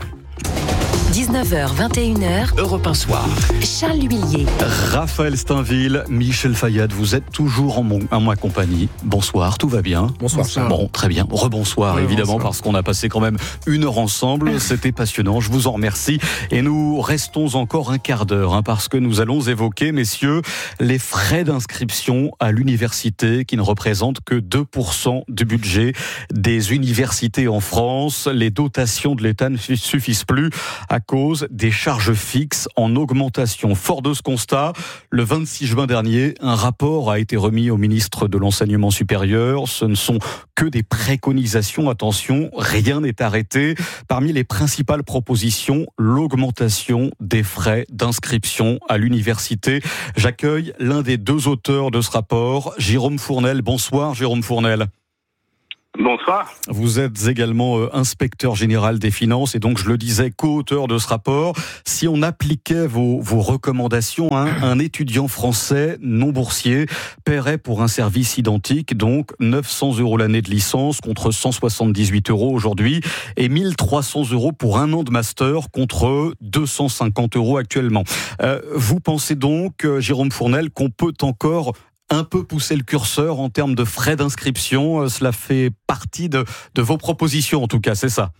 19h, 21h, Europe 1 Soir. Charles Huillier. Raphaël Steinville, Michel Fayad, vous êtes toujours en ma compagnie. Bonsoir, tout va bien? Bonsoir. Bon, très bien. Rebonsoir, évidemment, parce qu'on a passé quand même 1 heure ensemble. C'était passionnant, je vous en remercie. Et nous restons encore un quart d'heure, parce que nous allons évoquer, messieurs, les frais d'inscription à l'université qui ne représentent que 2% du budget des universités en France. Les dotations de l'État ne suffisent plus à cause des charges fixes en augmentation. Fort de ce constat, le 26 juin dernier, un rapport a été remis au ministre de l'Enseignement supérieur. Ce ne sont que des préconisations. Attention, rien n'est arrêté. Parmi les principales propositions, l'augmentation des frais d'inscription à l'université. J'accueille l'un des 2 auteurs de ce rapport, Jérôme Fournel. Bonsoir, Jérôme Fournel. Bonsoir. Vous êtes également inspecteur général des finances et donc, je le disais, co-auteur de ce rapport. Si on appliquait vos recommandations, un étudiant français non boursier paierait pour un service identique donc 900 € l'année de licence contre 178 € aujourd'hui et 1300 € pour 1 an de master contre 250 € actuellement. Vous pensez donc, Jérôme Fournel, qu'on peut encore un peu pousser le curseur en termes de frais d'inscription? Cela fait partie de vos propositions, en tout cas, c'est ça?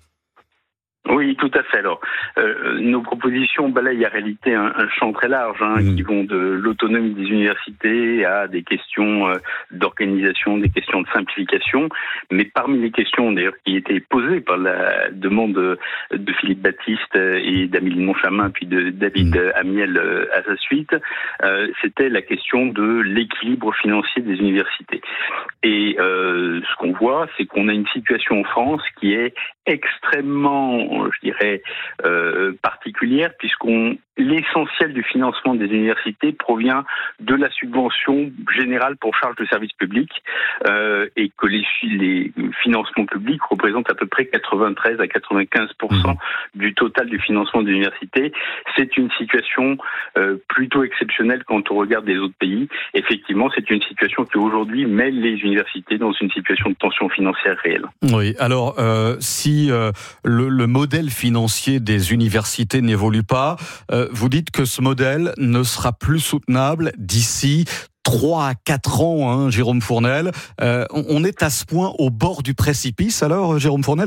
Oui, tout à fait. Alors, nos propositions balayent en réalité un champ très large, qui vont de l'autonomie des universités à des questions d'organisation, des questions de simplification. Mais parmi les questions, d'ailleurs, qui étaient posées par la demande de Philippe Baptiste et d'Amélie Montchamin, puis de David Amiel à sa suite, c'était la question de l'équilibre financier des universités. Et ce qu'on voit, c'est qu'on a une situation en France qui est extrêmement, je dirais, particulière, l'essentiel du financement des universités provient de la subvention générale pour charges de service public et que les financements publics représentent à peu près 93 à 95% du total du financement des universités. C'est une situation plutôt exceptionnelle quand on regarde les autres pays. Effectivement, c'est une situation qui aujourd'hui met les universités dans une situation de tension financière réelle. Oui, alors si le modèle financier des universités n'évolue pas, vous dites que ce modèle ne sera plus soutenable d'ici 3 à 4 ans, Jérôme Fournel. On est à ce point au bord du précipice, alors, Jérôme Fournel ?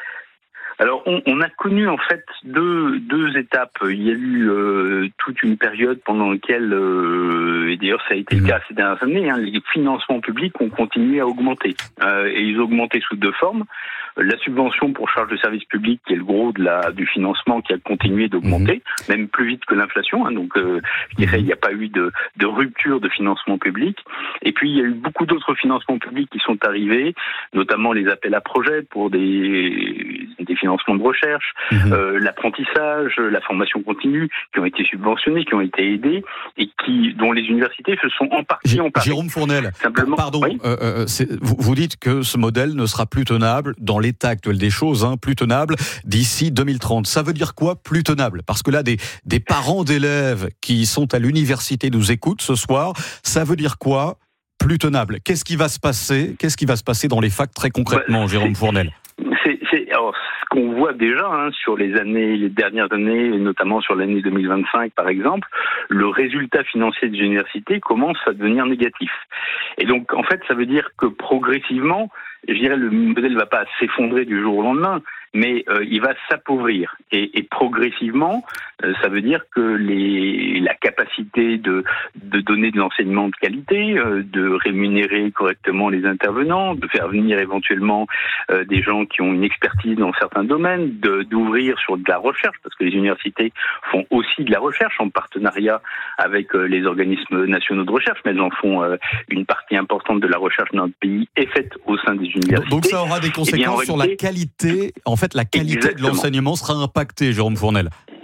Alors, on a connu en fait deux étapes. Il y a eu toute une période pendant laquelle, et d'ailleurs ça a été le cas ces dernières années, les financements publics ont continué à augmenter. Et ils ont augmenté sous 2 formes. La subvention pour charges de service public, qui est le gros du financement, qui a continué d'augmenter, même plus vite que l'inflation. Donc, je dirais, il n'y a pas eu de rupture de financement public. Et puis, il y a eu beaucoup d'autres financements publics qui sont arrivés, notamment les appels à projets pour des financements de recherche, l'apprentissage, la formation continue, qui ont été subventionnés, qui ont été aidés, et dont les universités se sont en partie emparées. Jérôme Fournel, simplement, pardon, oui. Vous dites que ce modèle ne sera plus tenable dans l'état actuel des choses, plus tenable d'ici 2030. Ça veut dire quoi, plus tenable? Parce que là, des parents d'élèves qui sont à l'université nous écoutent ce soir. Ça veut dire quoi, plus tenable? Qu'est-ce qui va se passer? Qu'est-ce qui va se passer dans les facs très concrètement, Jérôme Fournel? Alors, ce qu'on voit déjà sur les dernières années, et notamment sur l'année 2025 par exemple, le résultat financier des universités commence à devenir négatif. Et donc, en fait, ça veut dire que progressivement, je dirais, le modèle ne va pas s'effondrer du jour au lendemain, mais il va s'appauvrir. Et progressivement, ça veut dire que la capacité de donner de l'enseignement de qualité, de rémunérer correctement les intervenants, de faire venir éventuellement des gens qui ont une expertise dans certains domaines, d'ouvrir sur de la recherche, parce que les universités font aussi de la recherche en partenariat avec les organismes nationaux de recherche, mais elles en font une partie importante de la recherche dans notre pays est faite au sein des universités. Donc ça aura des conséquences sur la qualité. En fait, la qualité de l'enseignement sera impactée, Jérôme Fournel.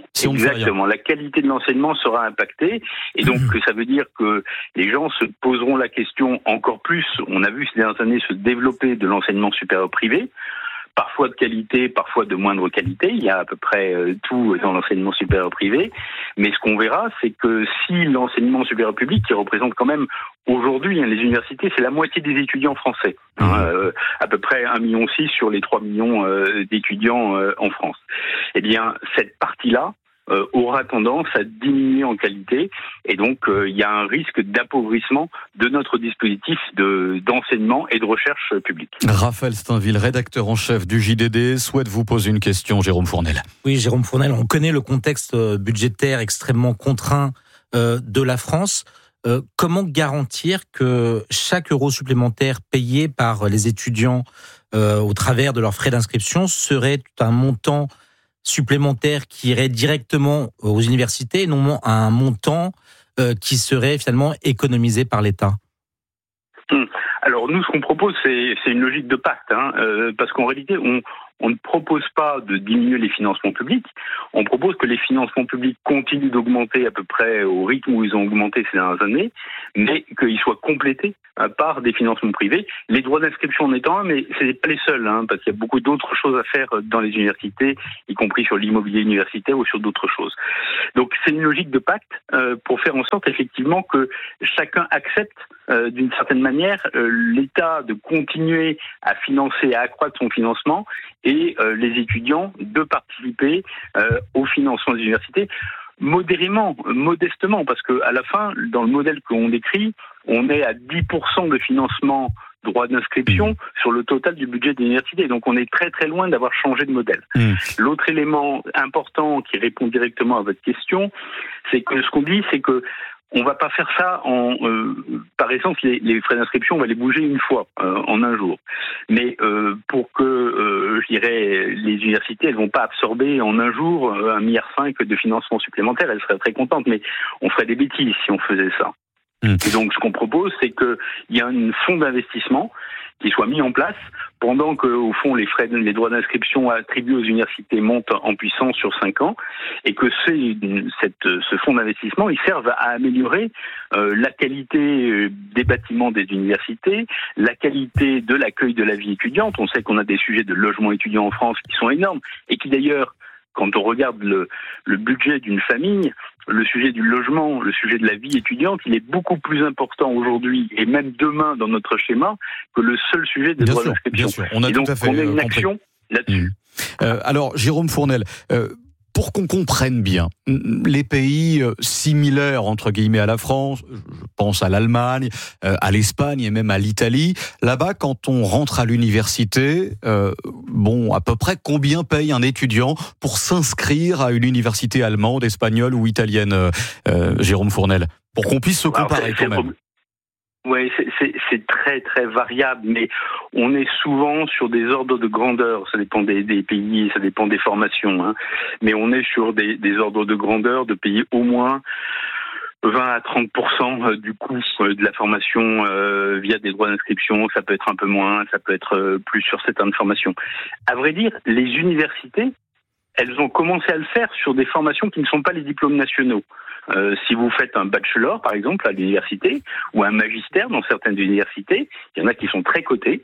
Si on Exactement, la qualité de l'enseignement sera impactée et donc ça veut dire que les gens se poseront la question encore plus. On a vu ces dernières années se développer de l'enseignement supérieur privé, parfois de qualité, parfois de moindre qualité. Il y a à peu près tout dans l'enseignement supérieur privé. Mais ce qu'on verra, c'est que si l'enseignement supérieur public, qui représente quand même aujourd'hui, les universités, c'est la moitié des étudiants français. À peu près 1,6 million sur les 3 millions d'étudiants en France. Eh bien, cette partie-là aura tendance à diminuer en qualité et donc il y a un risque d'appauvrissement de notre dispositif d'enseignement et de recherche publique. Raphaël Steinville, rédacteur en chef du JDD, souhaite vous poser une question, Jérôme Fournel. Oui, Jérôme Fournel, on connaît le contexte budgétaire extrêmement contraint de la France. Comment garantir que chaque euro supplémentaire payé par les étudiants au travers de leurs frais d'inscription serait un montant supplémentaire qui irait directement aux universités et non un montant qui serait finalement économisé par l'État? Alors nous, ce qu'on propose, c'est une logique de pacte, parce qu'en réalité, on ne propose pas de diminuer les financements publics, on propose que les financements publics continuent d'augmenter à peu près au rythme où ils ont augmenté ces dernières années, mais qu'ils soient complétés par des financements privés. Les droits d'inscription en étant un, mais ce n'est pas les seuls, parce qu'il y a beaucoup d'autres choses à faire dans les universités, y compris sur l'immobilier universitaire ou sur d'autres choses. Donc c'est une logique de pacte pour faire en sorte effectivement que chacun accepte d'une certaine manière l'État de continuer à financer, à accroître son financement et les étudiants de participer au financement des universités modérément, modestement, parce que à la fin, dans le modèle qu'on décrit, on est à 10% de financement droit d'inscription sur le total du budget de l'université. Donc on est très très loin d'avoir changé de modèle. L'autre élément important qui répond directement à votre question, c'est que ce qu'on dit, c'est que on va pas faire ça par essence, les frais d'inscription, on va les bouger une fois, en un jour. Mais pour que, je dirais, les universités, elles vont pas absorber en un jour 1,5 milliard de financement supplémentaire, elles seraient très contentes, mais on ferait des bêtises si on faisait ça. Et donc, ce qu'on propose, c'est qu'il y a un fonds d'investissement qui soit mis en place pendant que, au fond, les droits d'inscription attribués aux universités montent en puissance sur 5 ans et que ce fonds d'investissement, il serve à améliorer la qualité des bâtiments des universités, la qualité de l'accueil de la vie étudiante. On sait qu'on a des sujets de logement étudiant en France qui sont énormes et qui d'ailleurs, quand on regarde le budget d'une famille, le sujet du logement, le sujet de la vie étudiante, il est beaucoup plus important aujourd'hui et même demain dans notre schéma que le seul sujet des droits d'inscription. Bien sûr, on a tout à fait on a une compris. action là-dessus. Alors, Jérôme Fournel, pour qu'on comprenne bien, les pays similaires, entre guillemets, à la France, je pense à l'Allemagne, à l'Espagne et même à l'Italie, là-bas, quand on rentre à l'université, à peu près combien paye un étudiant pour s'inscrire à une université allemande, espagnole ou italienne, Jérôme Fournel, pour qu'on puisse se comparer quand même? Oui, c'est très très variable, mais on est souvent sur des ordres de grandeur. Ça dépend des pays, ça dépend des formations, mais on est sur des ordres de grandeur de payer au moins 20 à 30% du coût de la formation via des droits d'inscription. Ça peut être un peu moins, ça peut être plus sur certaines formations. À vrai dire, les universités, elles ont commencé à le faire sur des formations qui ne sont pas les diplômes nationaux. Si vous faites un bachelor, par exemple, à l'université, ou un magistère dans certaines universités, il y en a qui sont très cotés,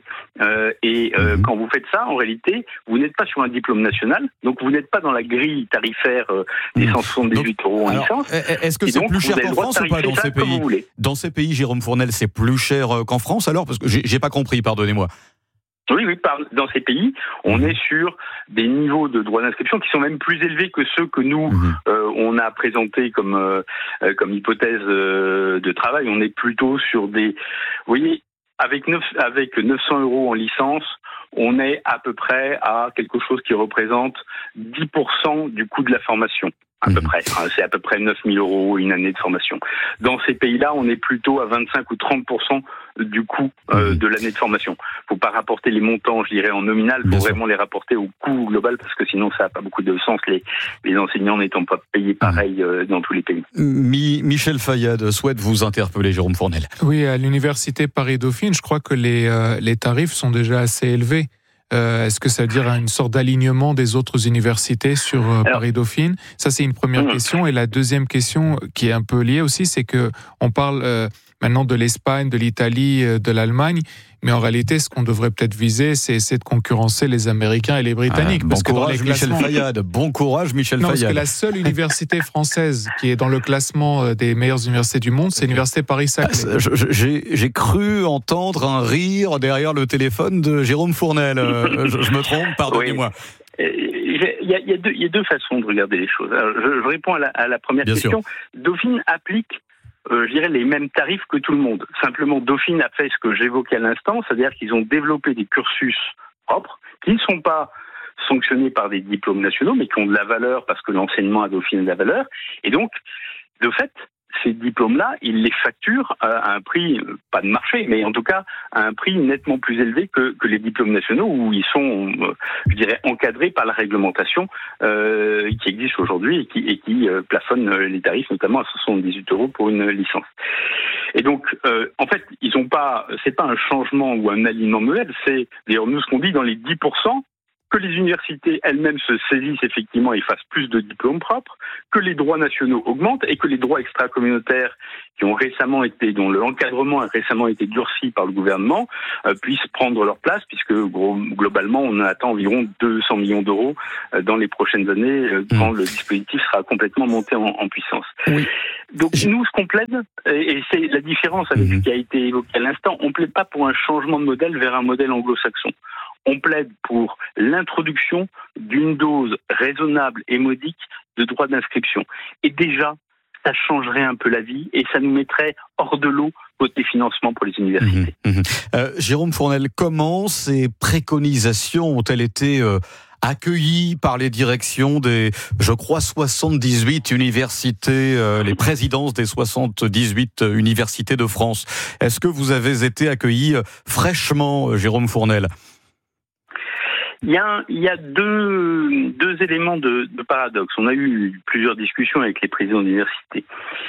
quand vous faites ça, en réalité, vous n'êtes pas sur un diplôme national, donc vous n'êtes pas dans la grille tarifaire des 178 euros en licence. Est-ce que c'est plus cher qu'en France ou pas dans ces pays? Dans ces pays, Jérôme Fournel, c'est plus cher qu'en France alors? Parce que j'ai pas compris, pardonnez-moi. Oui, dans ces pays, on est sur des niveaux de droits d'inscription qui sont même plus élevés que ceux que nous, on a présentés comme hypothèse de travail. On est plutôt sur des... Vous voyez, avec 900 euros en licence, on est à peu près à quelque chose qui représente 10% du coût de la formation. À peu près. C'est à peu près 9 000 euros une année de formation. Dans ces pays-là, on est plutôt à 25 ou 30% du coût de l'année de formation. Faut pas rapporter les montants, je dirais, en nominal, faut vraiment les rapporter au coût global, parce que sinon ça n'a pas beaucoup de sens, les enseignants n'étant pas payés pareil dans tous les pays. Michel Fayad souhaite vous interpeller, Jérôme Fournel. Oui, à l'université Paris-Dauphine, je crois que les tarifs sont déjà assez élevés. Est-ce que ça veut dire une sorte d'alignement des autres universités sur Paris-Dauphine? Ça, c'est une première question. Et la deuxième question, qui est un peu liée aussi, c'est que on parle maintenant de l'Espagne, de l'Italie, de l'Allemagne. Mais en réalité, ce qu'on devrait peut-être viser, c'est essayer de concurrencer les Américains et les Britanniques. Bon courage, Michel Fayad. Bon courage, Michel Fayad. Parce que la seule université française qui est dans le classement des meilleures universités du monde, c'est l'université Paris-Saclay. J'ai cru entendre un rire derrière le téléphone de Jérôme Fournel. Je me trompe, pardonnez-moi. Il y a deux façons de regarder les choses. Alors, je réponds à la première question. Dauphine applique je dirais les mêmes tarifs que tout le monde. Simplement, Dauphine a fait ce que j'évoquais à l'instant, c'est-à-dire qu'ils ont développé des cursus propres qui ne sont pas sanctionnés par des diplômes nationaux, mais qui ont de la valeur parce que l'enseignement à Dauphine a de la valeur. Et donc, de fait, ces diplômes-là, ils les facturent à un prix, pas de marché, mais en tout cas à un prix nettement plus élevé que les diplômes nationaux, où ils sont, je dirais, encadrés par la réglementation qui existe aujourd'hui et qui plafonne les tarifs, notamment à 78 € pour une licence. Et donc, en fait, c'est pas un changement ou un alignement modèle, c'est d'ailleurs nous ce qu'on dit dans les 10%, que les universités elles-mêmes se saisissent effectivement et fassent plus de diplômes propres, que les droits nationaux augmentent et que les droits extracommunautaires dont l'encadrement a récemment été durci par le gouvernement, puissent prendre leur place, puisque globalement on attend environ 200 millions d'euros dans les prochaines années quand le dispositif sera complètement monté en puissance. Oui. Donc nous, ce qu'on plaide, et c'est la différence avec ce qui a été évoqué à l'instant, on ne plaide pas pour un changement de modèle vers un modèle anglo-saxon. On plaide pour l'introduction d'une dose raisonnable et modique de droits d'inscription. Et déjà, ça changerait un peu la vie et ça nous mettrait hors de l'eau côté financement pour les universités. Jérôme Fournel, comment ces préconisations ont-elles été accueillies par les directions des, je crois, 78 universités, les présidences des 78 universités de France? Est-ce que vous avez été accueillis fraîchement, Jérôme Fournel? Il y a deux éléments de paradoxe. On a eu plusieurs discussions avec les présidents d'université.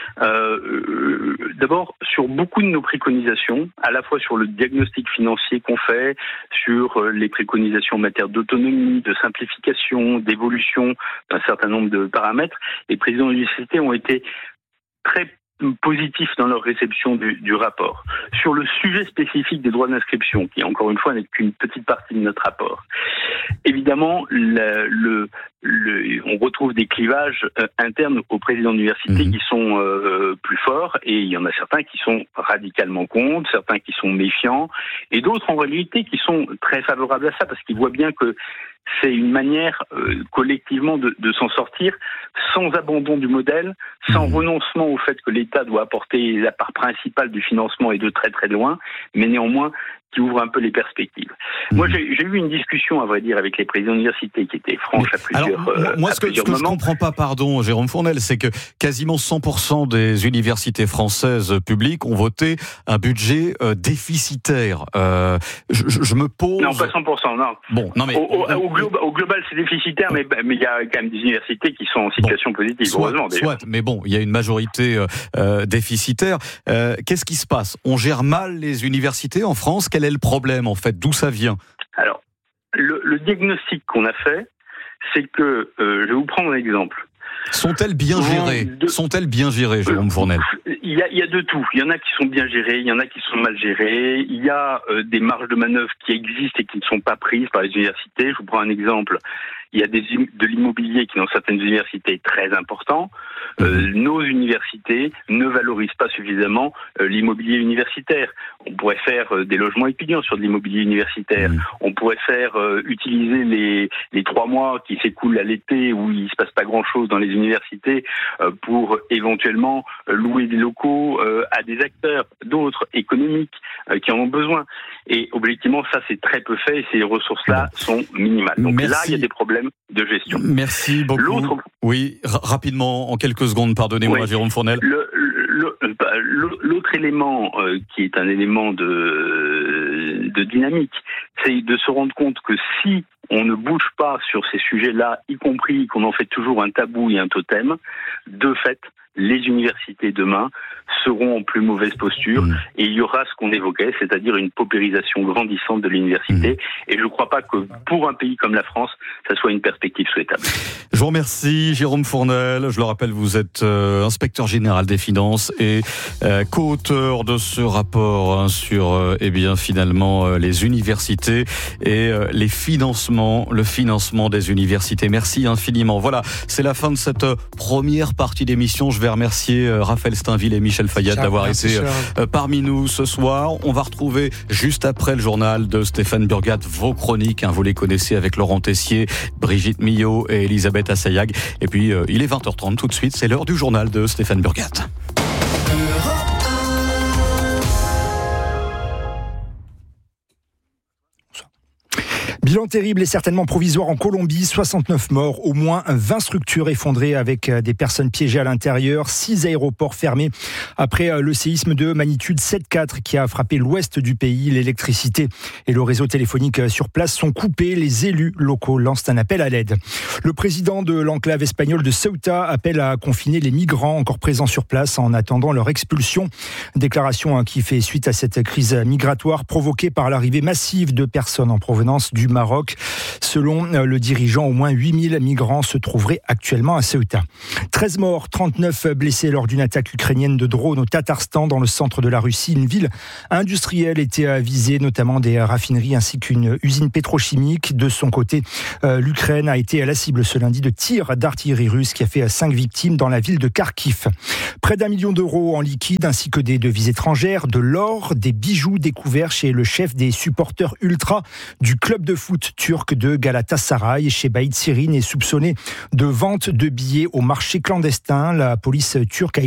D'abord, sur beaucoup de nos préconisations, à la fois sur le diagnostic financier qu'on fait, sur les préconisations en matière d'autonomie, de simplification, d'évolution d'un certain nombre de paramètres, les présidents d'université ont été très positifs dans leur réception du rapport. Sur le sujet spécifique des droits d'inscription, qui encore une fois n'est qu'une petite partie de notre rapport, évidemment, on retrouve des clivages internes aux présidents d'université qui sont plus forts, et il y en a certains qui sont radicalement contre, certains qui sont méfiants, et d'autres en réalité qui sont très favorables à ça, parce qu'ils voient bien que c'est une manière collectivement de s'en sortir sans abandon du modèle, sans renoncement au fait que l'État doit apporter la part principale du financement et de très très loin, mais néanmoins qui ouvre un peu les perspectives. Moi, j'ai eu une discussion, à vrai dire, avec les présidents d'université qui était franche à plusieurs moments. Moi, ce que je ne comprends pas, pardon, Jérôme Fournel, c'est que quasiment 100% des universités françaises publiques ont voté un budget déficitaire. Je me pose... Non, pas 100%, non. Bon, non mais... Au global, c'est déficitaire, mais il y a quand même des universités qui sont en situation positive, heureusement, d'ailleurs. Soit, mais bon, il y a une majorité déficitaire. Qu'est-ce qui se passe? On gère mal les universités en France? Quel est le problème, en fait? D'où ça vient? Alors, le diagnostic qu'on a fait, c'est que, je vais vous prendre un exemple. Sont-elles bien gérées? Sont-elles bien gérées, Jérôme Fournel? Il y a de tout. Il y en a qui sont bien gérées, il y en a qui sont mal gérées. Il y a des marges de manœuvre qui existent et qui ne sont pas prises par les universités. Je vous prends un exemple. Il y a de l'immobilier qui, dans certaines universités, est très important. Nos universités ne valorisent pas suffisamment l'immobilier universitaire. On pourrait faire des logements étudiants sur de l'immobilier universitaire. On pourrait faire utiliser les 3 mois qui s'écoulent à l'été où il se passe pas grand-chose dans les universités pour éventuellement louer des locaux à des acteurs, d'autres économiques qui en ont besoin. Et objectivement, ça c'est très peu fait et ces ressources-là sont minimales. Donc là, il y a des problèmes de gestion. Merci beaucoup. Oui, rapidement, en quelques secondes, pardonnez-moi, Jérôme Fournel. L'autre élément qui est un élément de dynamique, c'est de se rendre compte que si on ne bouge pas sur ces sujets-là, y compris qu'on en fait toujours un tabou et un totem, de fait, les universités demain seront en plus mauvaise posture et il y aura ce qu'on évoquait, c'est-à-dire une paupérisation grandissante de l'université. Et je ne crois pas que pour un pays comme la France, ça soit une perspective souhaitable. Je vous remercie, Jérôme Fournel. Je le rappelle, vous êtes inspecteur général des finances et co-auteur de ce rapport sur finalement les universités et le financement des universités. Merci infiniment. Voilà, c'est la fin de cette première partie d'émission. Je vais remercier Raphaël Steinville et Michel Fayad d'avoir été parmi nous ce soir. On va retrouver juste après le journal de Stéphane Burgat vos chroniques. Vous les connaissez avec Laurent Tessier, Brigitte Millot et Elisabeth Assayag. Et puis il est 20h30 tout de suite. C'est l'heure du journal de Stéphane Burgat. Bilan terrible et certainement provisoire en Colombie, 69 morts, au moins 20 structures effondrées avec des personnes piégées à l'intérieur, 6 aéroports fermés après le séisme de magnitude 7,4 qui a frappé l'ouest du pays. L'électricité et le réseau téléphonique sur place sont coupés. Les élus locaux lancent un appel à l'aide. Le président de l'enclave espagnole de Ceuta appelle à confiner les migrants encore présents sur place en attendant leur expulsion. Déclaration qui fait suite à cette crise migratoire provoquée par l'arrivée massive de personnes en provenance du Maroc. Selon le dirigeant, au moins 8000 migrants se trouveraient actuellement à Ceuta. 13 morts, 39 blessés lors d'une attaque ukrainienne de drone au Tatarstan, dans le centre de la Russie. Une ville industrielle était visée, notamment des raffineries ainsi qu'une usine pétrochimique. De son côté, l'Ukraine a été à la cible ce lundi de tirs d'artillerie russe qui a fait 5 victimes dans la ville de Kharkiv. Près d'1 million d'euros en liquide ainsi que des devises étrangères, de l'or, des bijoux découverts chez le chef des supporters ultra du club de foot turc de Galatasaray. Şebayit Şirin est soupçonné de vente de billets au marché clandestin. La police turque a